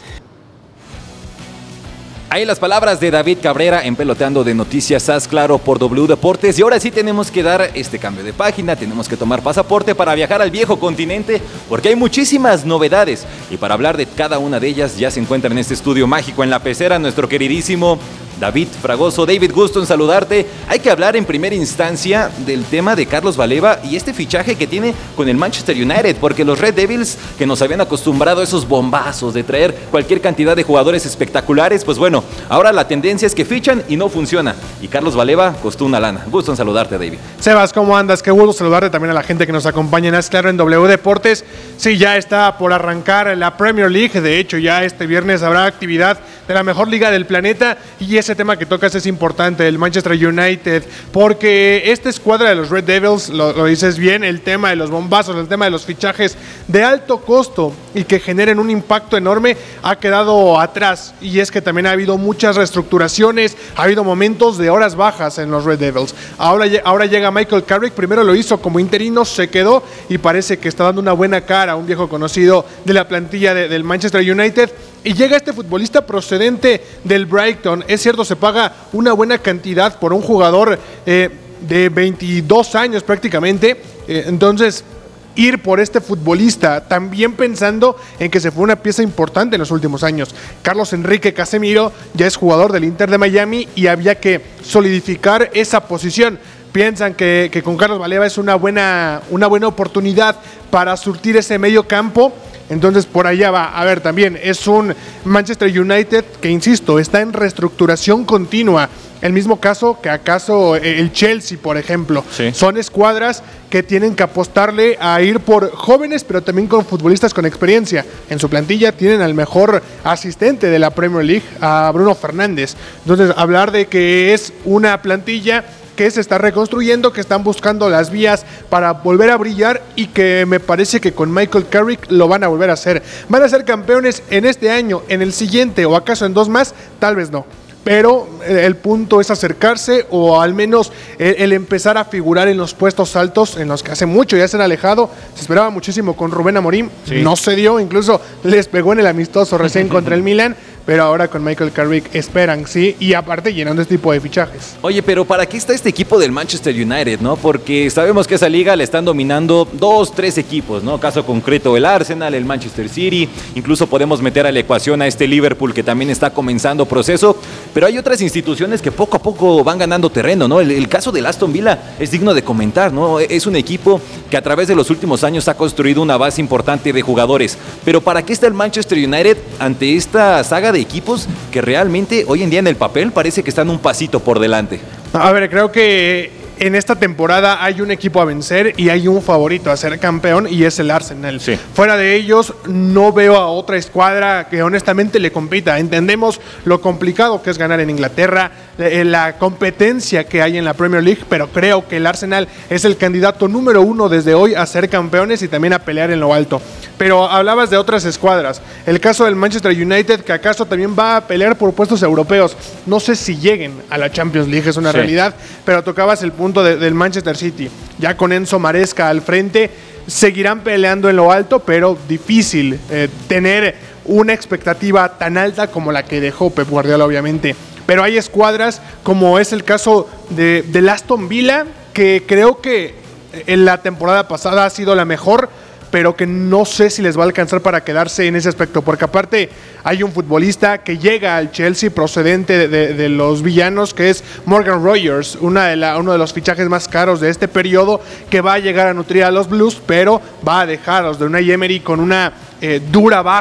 Ahí las palabras de David Cabrera en Peloteando de Noticias Haz Claro por W Deportes. Y ahora sí tenemos que dar este cambio de página, tenemos que tomar pasaporte para viajar al viejo continente, porque hay muchísimas novedades. Y para hablar de cada una de ellas ya se encuentra en este estudio mágico en La Pecera nuestro queridísimo David Fragoso. David, gusto en saludarte. Hay que hablar en primera instancia del tema de Carlos Baleba y este fichaje que tiene con el Manchester United, porque los Red Devils, que nos habían acostumbrado a esos bombazos de traer cualquier cantidad de jugadores espectaculares, pues bueno, ahora la tendencia es que fichan y no funciona. Y Carlos Baleba costó una lana. Gusto en saludarte, David. Sebas, ¿cómo andas? Qué gusto saludarte también a la gente que nos acompaña en Haz Claro en W Deportes. Sí, ya está por arrancar la Premier League. De hecho, ya este viernes habrá actividad de la mejor liga del planeta y ese tema que tocas es importante, el Manchester United, porque esta escuadra de los Red Devils, lo, lo dices bien, el tema de los bombazos, el tema de los fichajes de alto costo y que generen un impacto enorme ha quedado atrás, y es que también ha habido muchas reestructuraciones, ha habido momentos de horas bajas en los Red Devils. Ahora, ahora llega Michael Carrick, primero lo hizo como interino, se quedó y parece que está dando una buena cara a un viejo conocido de la plantilla de, del Manchester United. Y llega este futbolista procedente del Brighton. Es cierto, se paga una buena cantidad por un jugador eh, de veintidós años prácticamente. Eh, entonces, ir por este futbolista, también pensando en que se fue una pieza importante en los últimos años. Carlos Enrique Casemiro ya es jugador del Inter de Miami y había que solidificar esa posición. Piensan que, que con Carlos Baleba es una buena, una buena oportunidad para surtir ese medio campo. Entonces por allá va. A ver, también es un Manchester United que, insisto, está en reestructuración continua. El mismo caso que acaso el Chelsea, por ejemplo. Sí. Son escuadras que tienen que apostarle a ir por jóvenes, pero también con futbolistas con experiencia. En su plantilla tienen al mejor asistente de la Premier League, a Bruno Fernández. Entonces, hablar de que es una plantilla que se está reconstruyendo, que están buscando las vías para volver a brillar y que me parece que con Michael Carrick lo van a volver a hacer. ¿Van a ser campeones en este año, en el siguiente o acaso en dos más? Tal vez no. Pero el punto es acercarse o al menos el, el empezar a figurar en los puestos altos en los que hace mucho ya se han alejado. Se esperaba muchísimo con Rubén Amorim, sí. No se dio, incluso les pegó en el amistoso recién contra el Milan. Pero ahora con Michael Carrick esperan, sí, y aparte llenando este tipo de fichajes. Oye, pero ¿para qué está este equipo del Manchester United, no? Porque sabemos que esa liga le están dominando dos, tres equipos, ¿no? Caso concreto el Arsenal, el Manchester City, incluso podemos meter a la ecuación a este Liverpool que también está comenzando proceso, pero hay otras instituciones que poco a poco van ganando terreno, ¿no? El, el caso del Aston Villa es digno de comentar, ¿no? Es un equipo que a través de los últimos años ha construido una base importante de jugadores, pero ¿para qué está el Manchester United ante esta saga de equipos que realmente hoy en día en el papel parece que están un pasito por delante? A ver, creo que en esta temporada hay un equipo a vencer y hay un favorito a ser campeón y es el Arsenal. Sí. Fuera de ellos no veo a otra escuadra que honestamente le compita. Entendemos lo complicado que es ganar en Inglaterra, la competencia que hay en la Premier League, pero creo que el Arsenal es el candidato número uno desde hoy a ser campeones y también a pelear en lo alto. Pero hablabas de otras escuadras. El caso del Manchester United, que acaso también va a pelear por puestos europeos. No sé si lleguen a la Champions League, es una sí. realidad, pero tocabas el punto de, del Manchester City. Ya con Enzo Maresca al frente, seguirán peleando en lo alto, pero difícil eh, tener una expectativa tan alta como la que dejó Pep Guardiola, obviamente. Pero hay escuadras, como es el caso de, de Aston Villa, que creo que en la temporada pasada ha sido la mejor, pero que no sé si les va a alcanzar para quedarse en ese aspecto, porque aparte hay un futbolista que llega al Chelsea procedente de, de, de los villanos, que es Morgan Rogers, una de la, uno de los fichajes más caros de este periodo, que va a llegar a nutrir a los Blues, pero va a dejar a los de Unai Emery con una eh, dura baja,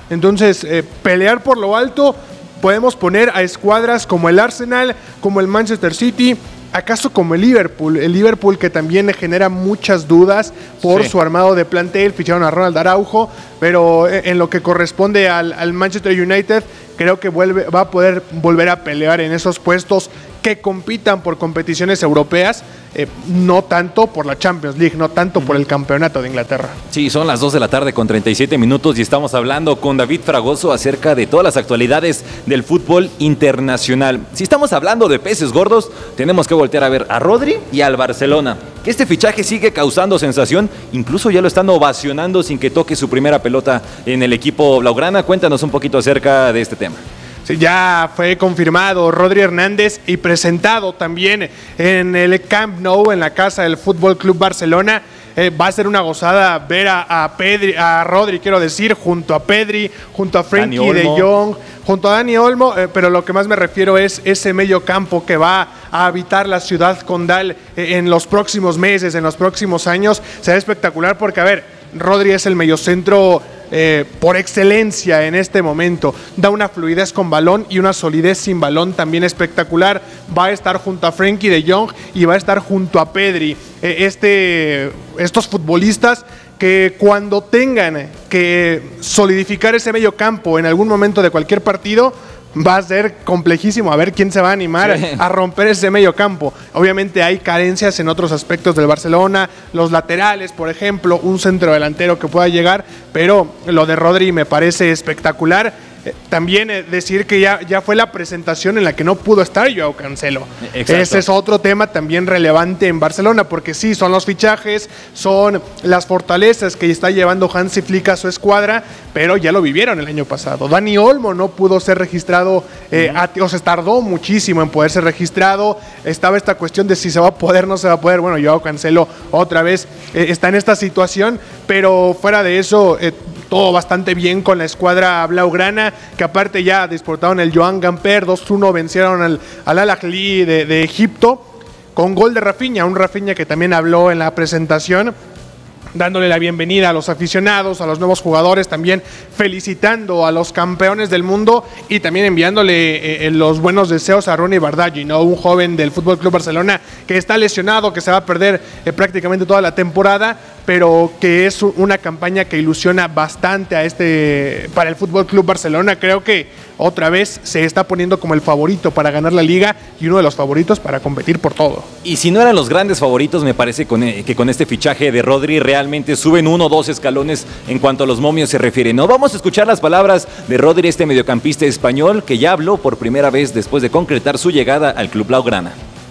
Entonces, eh, pelear por lo alto, podemos poner a escuadras como el Arsenal, como el Manchester City, acaso como el Liverpool, el Liverpool que también genera muchas dudas por sí. su armado de plantel, ficharon a Ronald Araujo, pero en lo que corresponde al, al Manchester United, creo que vuelve, va a poder volver a pelear en esos puestos que compitan por competiciones europeas, eh, no tanto por la Champions League, no tanto por el campeonato de Inglaterra. Sí, son las dos de la tarde con treinta y siete minutos y estamos hablando con David Fragoso acerca de todas las actualidades del fútbol internacional. Si estamos hablando de peces gordos, tenemos que voltear a ver a Rodri y al Barcelona, que este fichaje sigue causando sensación, incluso ya lo están ovacionando sin que toque su primera pelota en el equipo blaugrana. Cuéntanos un poquito acerca de este tema. Sí, ya fue confirmado Rodri Hernández y presentado también en el Camp Nou, en la casa del Fútbol Club Barcelona. Eh, va a ser una gozada ver a, a Pedri, a Rodri, quiero decir, junto a Pedri, junto a Frenkie de Jong, junto a Dani Olmo, eh, pero lo que más me refiero es ese medio campo que va a habitar la ciudad condal eh, en los próximos meses, en los próximos años. Será espectacular porque, a ver, Rodri es el mediocentro Eh, por excelencia en este momento, da una fluidez con balón y una solidez sin balón también espectacular. Va a estar junto a Frenkie de Jong y va a estar junto a Pedri, eh, este, estos futbolistas que cuando tengan que solidificar ese medio campo en algún momento de cualquier partido, va a ser complejísimo a ver quién se va a animar sí. a romper ese medio campo. Obviamente hay carencias en otros aspectos del Barcelona, los laterales, por ejemplo, un centro delantero que pueda llegar, pero lo de Rodri me parece espectacular. Eh, también eh, decir que ya, ya fue la presentación en la que no pudo estar Joao Cancelo. Exacto. Ese es otro tema también relevante en Barcelona, porque sí, son los fichajes, son las fortalezas que está llevando Hansi Flick a su escuadra, pero ya lo vivieron el año pasado. Dani Olmo no pudo ser registrado, eh, uh-huh. a, o se tardó muchísimo en poder ser registrado. Estaba esta cuestión de si se va a poder o no se va a poder. Bueno, Joao Cancelo otra vez eh, está en esta situación, pero fuera de eso, eh, todo bastante bien con la escuadra blaugrana, que aparte ya disputaron el Joan Gamper, dos uno vencieron al, al Al-Ahly de, de Egipto, con gol de Rafinha, un Rafinha que también habló en la presentación, dándole la bienvenida a los aficionados, a los nuevos jugadores, también felicitando a los campeones del mundo y también enviándole eh, los buenos deseos a Ronny Bardghji, ¿no? Un joven del F C Barcelona que está lesionado, que se va a perder eh, prácticamente toda la temporada, pero que es una campaña que ilusiona bastante a este para el F C Barcelona. Creo que otra vez se está poniendo como el favorito para ganar la liga y uno de los favoritos para competir por todo. Y si no eran los grandes favoritos, me parece que con este fichaje de Rodri realmente suben uno o dos escalones en cuanto a los momios se refiere. No vamos a escuchar las palabras de Rodri, este mediocampista español que ya habló por primera vez después de concretar su llegada al club blaugrana.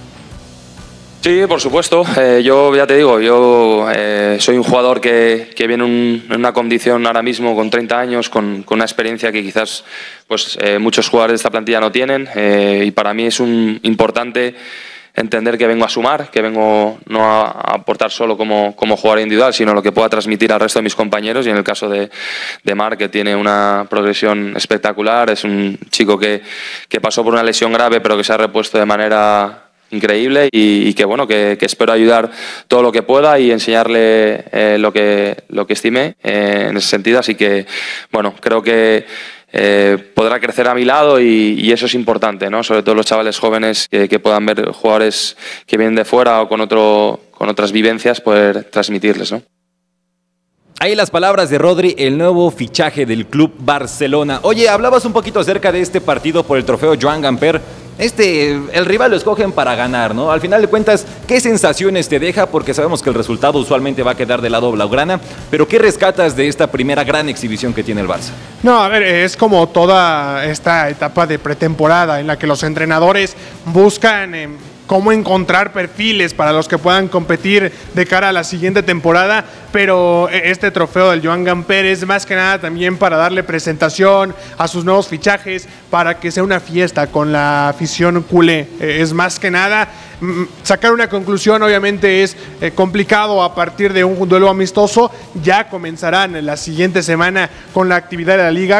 Sí, por supuesto. Eh, yo ya te digo, yo eh, soy un jugador que, que viene un, en una condición ahora mismo con treinta años, con, con una experiencia que quizás pues, eh, muchos jugadores de esta plantilla no tienen, eh, y para mí es un importante entender que vengo a sumar, que vengo no a, a aportar solo como, como jugador individual, sino lo que pueda transmitir al resto de mis compañeros. Y en el caso de, de Marc, que tiene una progresión espectacular, es un chico que, que pasó por una lesión grave pero que se ha repuesto de manera increíble y, y que bueno que, que espero ayudar todo lo que pueda y enseñarle eh, lo que lo que estime eh, en ese sentido. Así que bueno, creo que eh, podrá crecer a mi lado y, y eso es importante, ¿no? Sobre todo los chavales jóvenes que, que puedan ver jugadores que vienen de fuera o con otro con otras vivencias, poder transmitirles, ¿no? Ahí las palabras de Rodri, el nuevo fichaje del Club Barcelona. Oye, hablabas un poquito acerca de este partido por el trofeo Joan Gamper. Este, el rival lo escogen para ganar, ¿no? Al final de cuentas, ¿qué sensaciones te deja? Porque sabemos que el resultado usualmente va a quedar del lado blaugrana, pero ¿qué rescatas de esta primera gran exhibición que tiene el Barça? No, a ver, es como toda esta etapa de pretemporada en la que los entrenadores buscan eh, cómo encontrar perfiles para los que puedan competir de cara a la siguiente temporada, pero este trofeo del Joan Gamper es más que nada también para darle presentación a sus nuevos fichajes, para que sea una fiesta con la afición culé. Es más que nada sacar una conclusión. Obviamente es eh, complicado a partir de un duelo amistoso. Ya comenzarán en la siguiente semana con la actividad de la liga,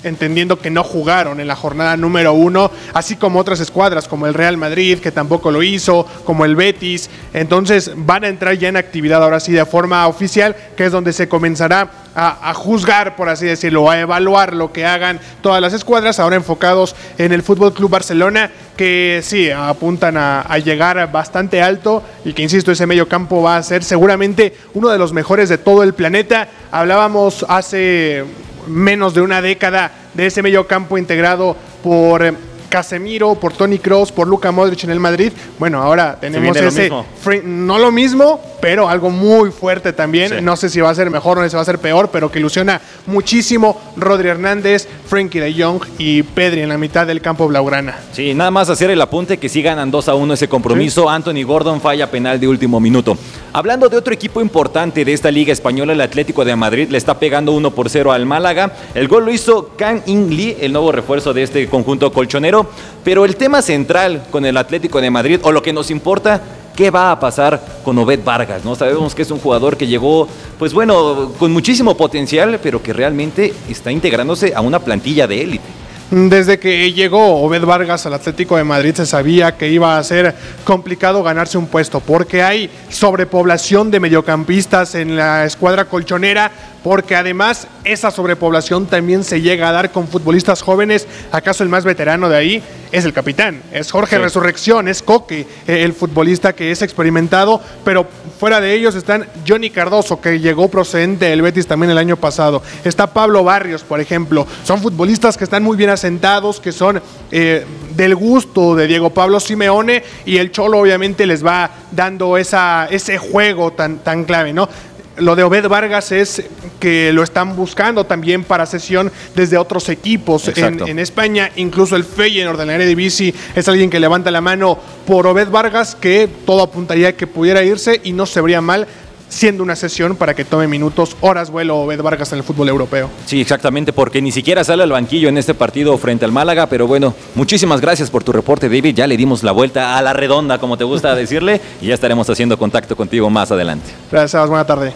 entendiendo que no jugaron en la jornada número uno, así como otras escuadras, como el Real Madrid, que tampoco lo hizo, como el Betis. Entonces van a entrar ya en actividad ahora sí de forma oficial, que es donde se comenzará a, a juzgar, por así decirlo, a evaluar lo que hagan todas las escuadras, ahora enfocados en el F C Barcelona, que sí, apuntan a, a llegar bastante alto y que, insisto, ese medio campo va a ser seguramente uno de los mejores de todo el planeta. Hablábamos hace menos de una década de ese medio campo integrado por eh, Casemiro, por Toni Kroos, por Luka Modric en el Madrid. Bueno, ahora tenemos ese, lo free, no lo mismo, pero algo muy fuerte también. Sí. No sé si va a ser mejor o si va a ser peor, pero que ilusiona muchísimo. Rodri Hernández, Frenkie de Jong y Pedri en la mitad del campo blaugrana. Sí, nada más hacer el apunte que sí ganan dos a uno ese compromiso. Sí. Anthony Gordon falla penal de último minuto. Hablando de otro equipo importante de esta Liga Española, el Atlético de Madrid le está pegando uno por cero al Málaga. El gol lo hizo Kang In Lee, el nuevo refuerzo de este conjunto colchonero. Pero el tema central con el Atlético de Madrid, o lo que nos importa, ¿qué va a pasar con Obed Vargas? ¿No? Sabemos que es un jugador que llegó, pues bueno, con muchísimo potencial, pero que realmente está integrándose a una plantilla de élite. Desde que llegó Obed Vargas al Atlético de Madrid se sabía que iba a ser complicado ganarse un puesto, porque hay sobrepoblación de mediocampistas en la escuadra colchonera, porque además esa sobrepoblación también se llega a dar con futbolistas jóvenes. ¿Acaso el más veterano de ahí es el capitán? Es Jorge sí. Resurrección, es Coque, el futbolista que es experimentado, pero fuera de ellos están Johnny Cardoso, que llegó procedente del Betis también el año pasado. Está Pablo Barrios, por ejemplo. Son futbolistas que están muy bien asentados, que son eh, del gusto de Diego Pablo Simeone, y el Cholo obviamente les va dando esa, ese juego tan, tan clave, ¿no? Lo de Obed Vargas es que lo están buscando también para cesión desde otros equipos en, en España. Incluso el Feyenoord de la Eredivisie es alguien que levanta la mano por Obed Vargas, que todo apuntaría a que pudiera irse y no se vería mal siendo una sesión para que tome minutos, horas vuelo Obed Vargas en el fútbol europeo. Sí, exactamente, porque ni siquiera sale al banquillo en este partido frente al Málaga, pero bueno, muchísimas gracias por tu reporte, David. Ya le dimos la vuelta a la redonda, como te gusta decirle, y ya estaremos haciendo contacto contigo más adelante. Gracias, buena tarde.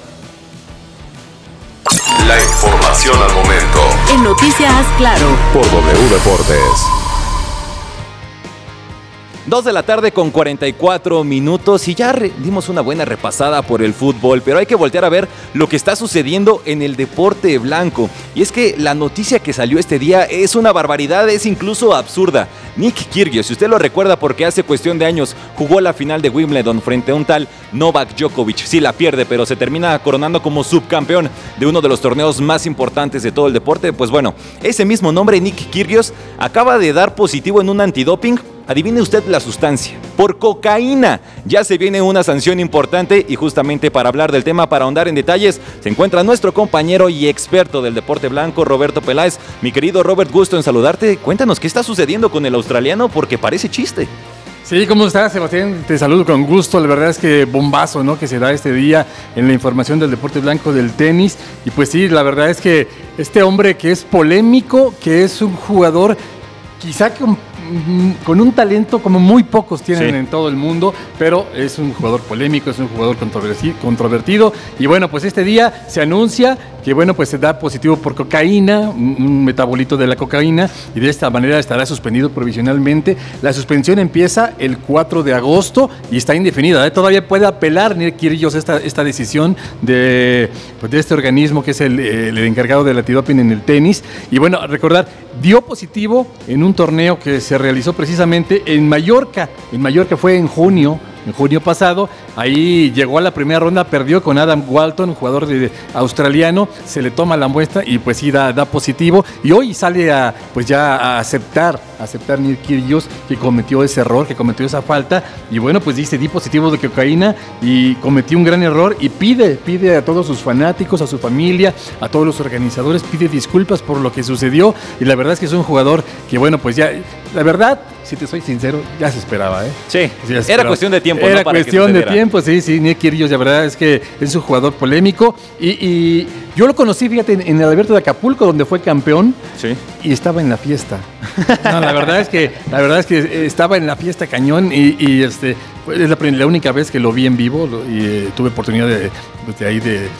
La información al momento. En Noticias Claro. Por W Deportes. Dos de la tarde con cuarenta y cuatro minutos y ya re- dimos una buena repasada por el fútbol, pero hay que voltear a ver lo que está sucediendo en el deporte blanco. Y es que la noticia que salió este día es una barbaridad, es incluso absurda. Nick Kyrgios, si usted lo recuerda porque hace cuestión de años jugó la final de Wimbledon frente a un tal Novak Djokovic. Sí la pierde, pero se termina coronando como subcampeón de uno de los torneos más importantes de todo el deporte. Pues bueno, ese mismo nombre, Nick Kyrgios, acaba de dar positivo en un antidoping. Adivine usted la sustancia, por cocaína. Ya se viene una sanción importante y justamente para hablar del tema, para ahondar en detalles, se encuentra nuestro compañero y experto del deporte blanco, Roberto Peláez. Mi querido Robert, gusto en saludarte. Cuéntanos qué está sucediendo con el australiano porque parece chiste. Sí, ¿cómo estás, Sebastián? Te saludo con gusto. La verdad es que bombazo, ¿no?, que se da este día en la información del deporte blanco del tenis. Y pues sí, la verdad es que este hombre que es polémico, que es un jugador quizá con con un talento como muy pocos tienen sí. en todo el mundo, pero es un jugador polémico, es un jugador controvertido, y bueno, pues este día se anuncia que bueno, pues se da positivo por cocaína, un metabolito de la cocaína, y de esta manera estará suspendido provisionalmente. La suspensión empieza el cuatro de agosto y está indefinida, ¿eh? Todavía puede apelar Nick Kyrgios esta, esta decisión de, pues de este organismo que es el, el encargado del antidoping en el tenis. Y bueno, recordar, dio positivo en un torneo que se realizó precisamente en Mallorca. En Mallorca fue en junio, en junio pasado. Ahí llegó a la primera ronda, perdió con Adam Walton, jugador de, de, australiano. Se le toma la muestra y pues sí da, da positivo. Y hoy sale a pues ya a aceptar, a aceptar Nick Kyrgios que cometió ese error, que cometió esa falta. Y bueno, pues dice, di positivo de cocaína y cometí un gran error. Y pide, pide a todos sus fanáticos, a su familia, a todos los organizadores, pide disculpas por lo que sucedió. Y la verdad es que es un jugador que bueno, pues ya, la verdad, si te soy sincero, ya se esperaba, ¿eh? Sí, ya era cuestión de tiempo, Era ¿no? Para cuestión de tiempo, sí, sí, Nick Kyrgios, la verdad es que es un jugador polémico. Y, y yo lo conocí, fíjate, en, en el Abierto de Acapulco, donde fue campeón. Sí. Y estaba en la fiesta. No, la verdad es que, la verdad es que estaba en la fiesta cañón y, y este, es la, la única vez que lo vi en vivo lo, y eh, tuve oportunidad de, de ahí de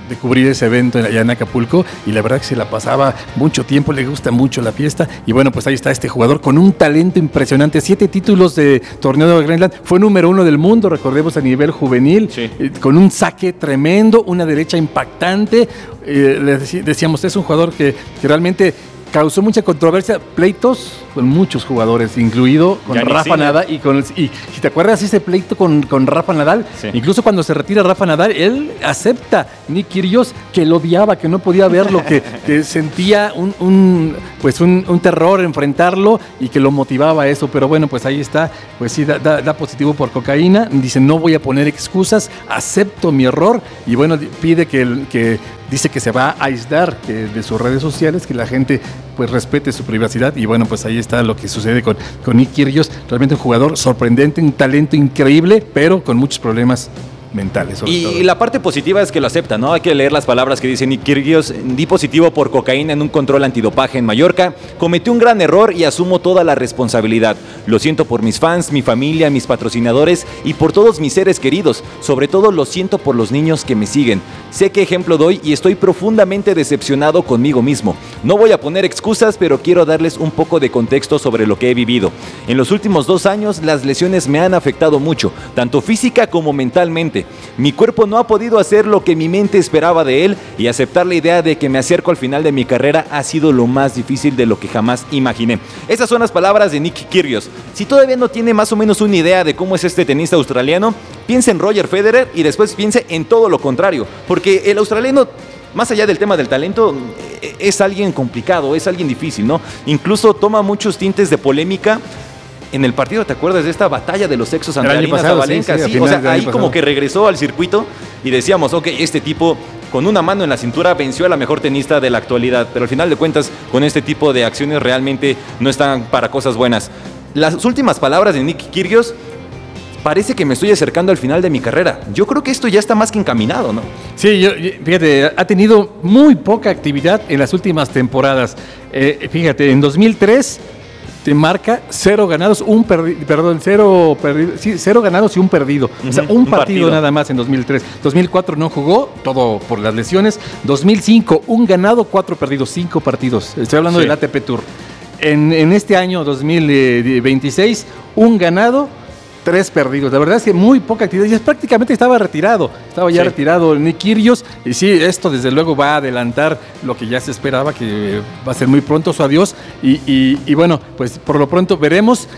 de cubrir ese evento allá en Acapulco y la verdad que se la pasaba mucho tiempo, le gusta mucho la fiesta y bueno, pues ahí está este jugador con un talento impresionante, siete títulos de torneo de Greenland, fue número uno del mundo, recordemos a nivel juvenil, sí. eh, con un saque tremendo, una derecha impactante, eh, le dec- decíamos, es un jugador que, que realmente causó mucha controversia, pleitos con muchos jugadores, incluido con Yannick Rafa Sinner. Nadal. Y, con, y si te acuerdas ese pleito con, con Rafa Nadal, sí. incluso cuando se retira Rafa Nadal, él acepta, Nick Kyrgios, que lo odiaba, que no podía verlo, que, que sentía un, un, pues un, un terror enfrentarlo y que lo motivaba a eso. Pero bueno, pues ahí está, pues sí, da, da, da positivo por cocaína. Dice, no voy a poner excusas, acepto mi error. Y bueno, pide que, el, que dice que se va a aislar que de sus redes sociales, que la gente pues respete su privacidad. Y bueno, pues ahí está lo que sucede con, con Nick Kyrgios, realmente un jugador sorprendente, un talento increíble, pero con muchos problemas mentales. Y todo. la parte positiva es que lo acepta, ¿no? Hay que leer las palabras que dice Nick Kyrgios. Di positivo por cocaína en un control antidopaje en Mallorca. Cometí un gran error y asumo toda la responsabilidad. Lo siento por mis fans, mi familia, mis patrocinadores y por todos mis seres queridos. Sobre todo lo siento por los niños que me siguen. Sé qué ejemplo doy y estoy profundamente decepcionado conmigo mismo. No voy a poner excusas, pero quiero darles un poco de contexto sobre lo que he vivido. En los últimos dos años, las lesiones me han afectado mucho, tanto física como mentalmente. Mi cuerpo no ha podido hacer lo que mi mente esperaba de él y aceptar la idea de que me acerco al final de mi carrera ha sido lo más difícil de lo que jamás imaginé. Esas son las palabras de Nick Kyrgios. Si todavía no tiene más o menos una idea de cómo es este tenista australiano, piense en Roger Federer y después piense en todo lo contrario, porque el australiano, más allá del tema del talento, es alguien complicado, es alguien difícil, ¿no? Incluso toma muchos tintes de polémica. En el partido, ¿te acuerdas de esta batalla de los sexos ante Aryna Sabalenka? Sí, sí, sí, o sea, ahí como que regresó al circuito y decíamos, ok, este tipo con una mano en la cintura venció a la mejor tenista de la actualidad, pero al final de cuentas, con este tipo de acciones realmente no están para cosas buenas. Las últimas palabras de Nick Kyrgios: parece que me estoy acercando al final de mi carrera. Yo creo que esto ya está más que encaminado, ¿no? Sí, yo, fíjate, ha tenido muy poca actividad en las últimas temporadas. Eh, fíjate, en dos mil tres te marca cero ganados, un perdido, perdón, cero, perdido, sí, cero ganados y un perdido. Uh-huh, o sea, un, un partido, partido nada más en dos mil tres. dos mil cuatro no jugó, todo por las lesiones. dos mil cinco, un ganado, cuatro perdidos, cinco partidos. Estoy hablando sí. del A T P Tour. En, en este año dos mil veintiséis, un ganado, tres perdidos. La verdad es que muy poca actividad. Ya prácticamente estaba retirado. Estaba ya sí. retirado Nick Kyrgios. Y sí, esto desde luego va a adelantar lo que ya se esperaba, que va a ser muy pronto su adiós. Y, y, y bueno, pues por lo pronto veremos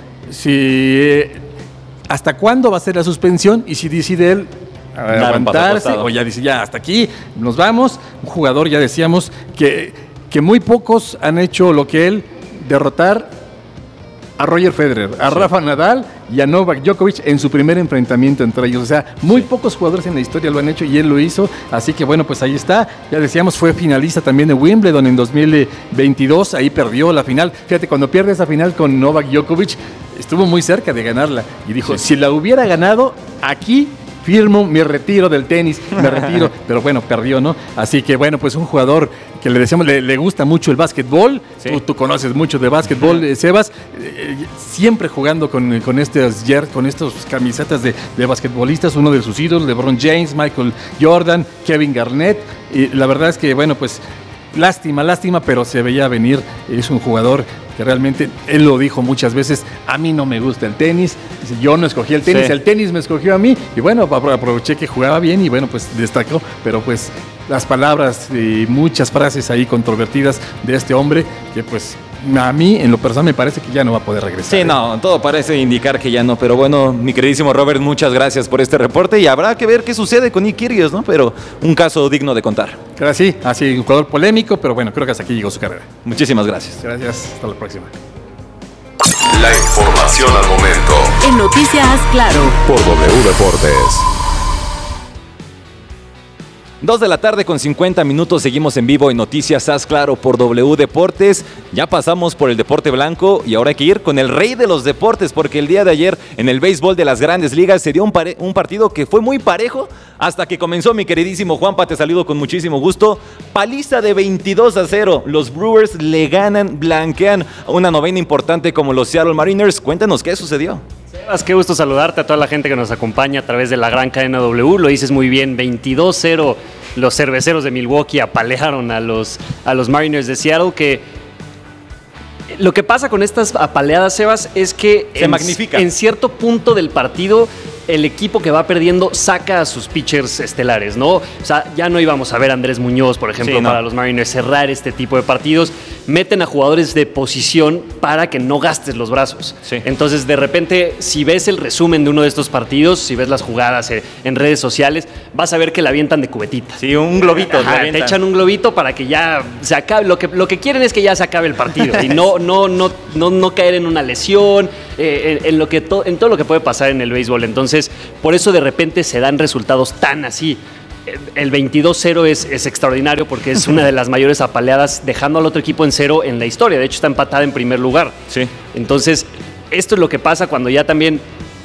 si hasta cuándo va a ser la suspensión y si decide él aguantarse o ya dice ya hasta aquí, nos vamos. Un jugador, ya decíamos, que, que muy pocos han hecho lo que él, derrotar a Roger Federer, a sí. Rafa Nadal y a Novak Djokovic en su primer enfrentamiento entre ellos. O sea, muy sí. pocos jugadores en la historia lo han hecho y él lo hizo. Así que bueno, pues ahí está. Ya decíamos, fue finalista también de Wimbledon en dos mil veintidós. Ahí perdió la final. Fíjate, cuando pierde esa final con Novak Djokovic, estuvo muy cerca de ganarla. Y dijo, sí. si la hubiera ganado, aquí firmo mi retiro del tenis, me retiro, pero bueno, perdió, ¿no? Así que bueno, pues un jugador que le decíamos, le, le gusta mucho el básquetbol, sí. tú, tú conoces mucho de básquetbol, uh-huh. Sebas, eh, siempre jugando con, con estos con estos camisetas de, de basquetbolistas, uno de sus ídolos, LeBron James, Michael Jordan, Kevin Garnett, y la verdad es que bueno, pues lástima, lástima, pero se veía venir, es un jugador que realmente, él lo dijo muchas veces, a mí no me gusta el tenis, yo no escogí el tenis, sí. el tenis me escogió a mí, y bueno, aproveché que jugaba bien y bueno, pues destacó, pero pues las palabras y muchas frases ahí controvertidas de este hombre, que pues a mí en lo personal me parece que ya no va a poder regresar. Sí, no, todo parece indicar que ya no, pero bueno, mi queridísimo Robert, muchas gracias por este reporte y habrá que ver qué sucede con Nick Kyrgios, ¿no? Pero un caso digno de contar. Claro, sí, así un jugador polémico, pero bueno, creo que hasta aquí llegó su carrera. Muchísimas gracias. Gracias, hasta la próxima. La información al momento. En Noticias Claro. Por W Deportes. Dos de la tarde con cincuenta minutos, seguimos en vivo en Noticias Haz Claro por W Deportes. Ya pasamos por el deporte blanco y ahora hay que ir con el rey de los deportes, porque el día de ayer en el béisbol de las Grandes Ligas se dio un, pare- un partido que fue muy parejo hasta que comenzó. Mi queridísimo Juanpa, te saludo con muchísimo gusto. Paliza de veintidós a cero. Los Brewers le ganan, blanquean a una novena importante como los Seattle Mariners. Cuéntanos qué sucedió. Sebas, qué gusto saludarte, a toda la gente que nos acompaña a través de la gran cadena W. Lo dices muy bien, veintidós cero los cerveceros de Milwaukee apalearon a los, a los Mariners de Seattle, que lo que pasa con estas apaleadas, Sebas, es que se en, magnifica. En cierto punto del partido el equipo que va perdiendo saca a sus pitchers estelares, ¿no? O sea, ya no íbamos a ver a Andrés Muñoz, por ejemplo, sí, no. para los Mariners cerrar este tipo de partidos. Meten a jugadores de posición para que no gastes los brazos. Sí. Entonces, de repente, si ves el resumen de uno de estos partidos, si ves las jugadas en redes sociales, vas a ver que la avientan de cubetita. Sí, un globito. Ajá, te echan un globito para que ya se acabe. Lo que, lo que quieren es que ya se acabe el partido y no, no, no, no, no caer en una lesión, eh, en, en, lo que to, en todo lo que puede pasar en el béisbol. Entonces, por eso de repente se dan resultados tan así. El veintidós cero es, es extraordinario porque es una de las mayores apaleadas, dejando al otro equipo en cero en la historia. De hecho, está empatada en primer lugar. Sí. Entonces, esto es lo que pasa cuando ya también,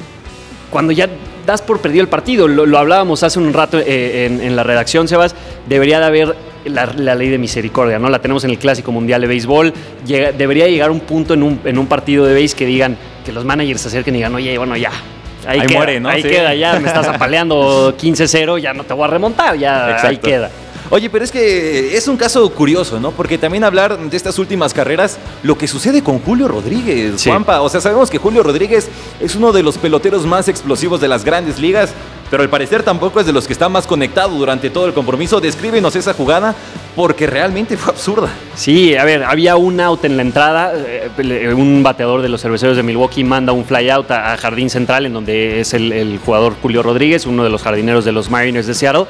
cuando ya das por perdido el partido. Lo, lo hablábamos hace un rato eh, en, en la redacción, Sebas. Debería de haber la, la ley de misericordia, ¿no? La tenemos en el Clásico Mundial de Béisbol. Llega, debería llegar un punto en un, en un partido de béis que digan, que los managers se acerquen y digan, oye, bueno, ya. Ahí, ahí queda, muere, ¿no? Ahí sí. queda, ya me estás apaleando quince cero, ya no te voy a remontar, ya Exacto. ahí queda. Oye, pero es que es un caso curioso, ¿no? Porque también hablar de estas últimas carreras, lo que sucede con Julio Rodríguez, sí. Juanpa. O sea, sabemos que Julio Rodríguez es uno de los peloteros más explosivos de las grandes ligas, pero al parecer tampoco es de los que está más conectado durante todo el compromiso. Descríbenos esa jugada, porque realmente fue absurda. Sí, a ver, había un out en la entrada, eh, un bateador de los Cerveceros de Milwaukee manda un fly out a, a jardín central, en donde es el, el jugador Julio Rodríguez, uno de los jardineros de los Mariners de Seattle,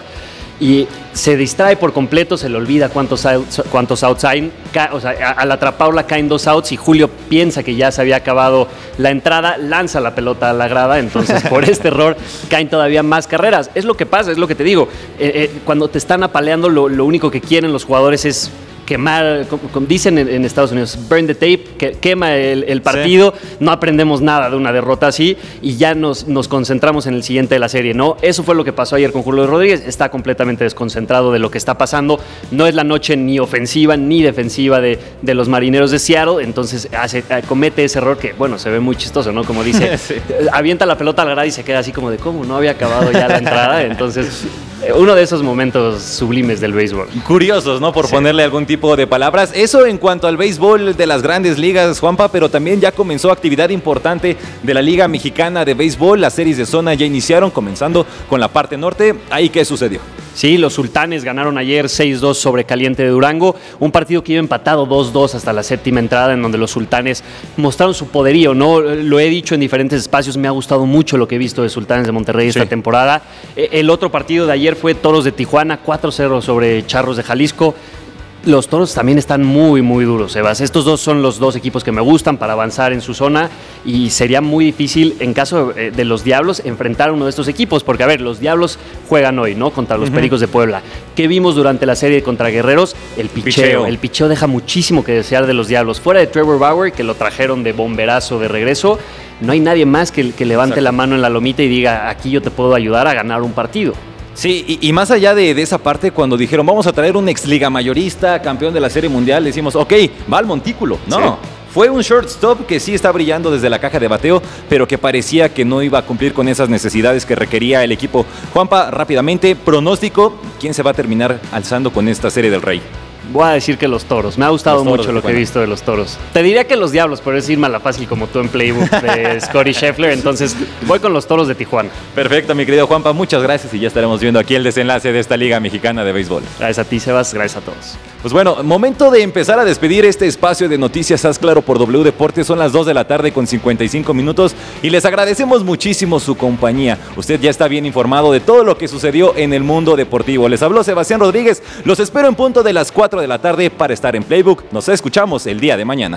y se distrae por completo, se le olvida cuántos outs, cuántos outs hay. O sea, al atraparla caen dos outs y Julio piensa que ya se había acabado la entrada, lanza la pelota a la grada, entonces por este error caen todavía más carreras. Es lo que pasa, es lo que te digo. Eh, eh, cuando te están apaleando, lo, lo único que quieren los jugadores es quemar, como, como dicen en, en Estados Unidos, burn the tape, que quema el, el partido, sí. No aprendemos nada de una derrota así y ya nos, nos concentramos en el siguiente de la serie, ¿no? Eso fue lo que pasó ayer con Julio Rodríguez, está completamente desconcentrado de lo que está pasando, no es la noche ni ofensiva ni defensiva de, de los Marineros de Seattle, entonces hace, comete ese error que, bueno, se ve muy chistoso, ¿no? Como dice, sí. avienta la pelota a la grada y se queda así como de, ¿cómo? No había acabado ya la entrada, entonces uno de esos momentos sublimes del béisbol. Curiosos, ¿no? Por sí. ponerle algún tipo de palabras. Eso en cuanto al béisbol de las grandes ligas, Juanpa, pero también ya comenzó actividad importante de la Liga Mexicana de Béisbol. Las series de zona ya iniciaron, comenzando con la parte norte. ¿Ahí qué sucedió? Sí, los Sultanes ganaron ayer seis dos sobre Caliente de Durango, un partido que iba empatado dos dos hasta la séptima entrada, en donde los Sultanes mostraron su poderío, ¿no? Lo he dicho en diferentes espacios, me ha gustado mucho lo que he visto de Sultanes de Monterrey esta sí. temporada. El otro partido de ayer fue Toros de Tijuana, cuatro cero sobre Charros de Jalisco. Los Toros también están muy, muy duros, Sebas. Estos dos son los dos equipos que me gustan para avanzar en su zona y sería muy difícil, en caso de los Diablos, enfrentar a uno de estos equipos, porque, a ver, los Diablos juegan hoy, ¿no? Contra los uh-huh. Pericos de Puebla. ¿Qué vimos durante la serie contra Guerreros? El picheo. picheo. El picheo deja muchísimo que desear de los Diablos. Fuera de Trevor Bauer, que lo trajeron de bomberazo de regreso, no hay nadie más que, que levante Exacto. la mano en la lomita y diga, aquí yo te puedo ayudar a ganar un partido. Sí, y, y más allá de, de esa parte, cuando dijeron vamos a traer un ex liga mayorista, campeón de la Serie Mundial, decimos, ok, va al montículo. No, sí. fue un shortstop que sí está brillando desde la caja de bateo, pero que parecía que no iba a cumplir con esas necesidades que requería el equipo. Juanpa, rápidamente, pronóstico, ¿quién se va a terminar alzando con esta Serie del Rey? Voy a decir que los Toros. Me ha gustado mucho lo que he visto de los Toros. Te diría que los Diablos, pero es irme a la fácil como tú en Playbook de Scotty Scheffler. Entonces voy con los Toros de Tijuana. Perfecto, mi querido Juanpa. Muchas gracias y ya estaremos viendo aquí el desenlace de esta Liga Mexicana de Béisbol. Gracias a ti, Sebas. Gracias a todos. Pues bueno, momento de empezar a despedir este espacio de noticias Haz Claro por W Deportes. Son las dos de la tarde con cincuenta y cinco minutos y les agradecemos muchísimo su compañía. Usted ya está bien informado de todo lo que sucedió en el mundo deportivo. Les habló Sebastián Rodríguez. Los espero en punto de las cuatro de la tarde para estar en Playbook. Nos escuchamos el día de mañana.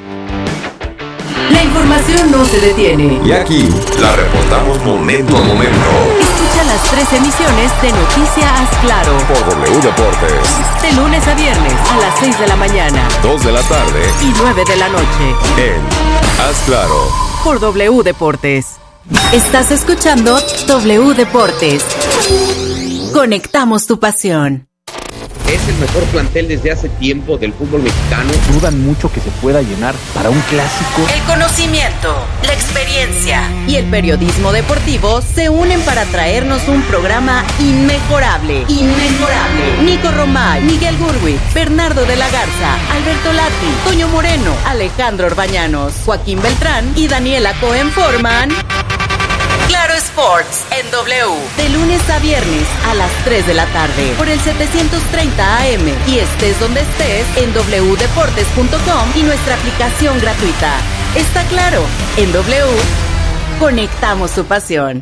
La información no se detiene. Y aquí la reportamos momento a momento. Escucha las tres emisiones de Noticias Haz Claro por W Deportes. De lunes a viernes a las seis de la mañana, dos de la tarde y nueve de la noche. En Haz Claro por W Deportes. Estás escuchando W Deportes. Conectamos tu pasión. Es el mejor plantel desde hace tiempo del fútbol mexicano. Dudan mucho que se pueda llenar para un clásico. El conocimiento, la experiencia y el periodismo deportivo se unen para traernos un programa inmejorable. Inmejorable. Nico Romay, Miguel Gurwitz, Bernardo de la Garza, Alberto Lati, Toño Moreno, Alejandro Orbañanos, Joaquín Beltrán y Daniela Cohen forman Claro Sports en W, de lunes a viernes a las tres de la tarde por el setecientos treinta A M y estés donde estés en doble u deportes punto com y nuestra aplicación gratuita. Está claro, en W conectamos tu pasión.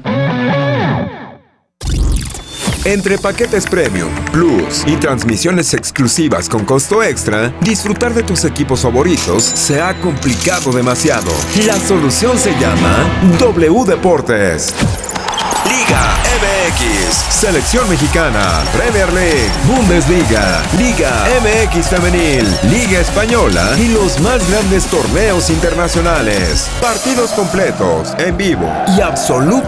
Entre paquetes Premium, Plus y transmisiones exclusivas con costo extra, disfrutar de tus equipos favoritos se ha complicado demasiado. La solución se llama W Deportes. Liga M X, Selección Mexicana, Premier League, Bundesliga, Liga M X Femenil, Liga Española y los más grandes torneos internacionales. Partidos completos, en vivo y absolutamente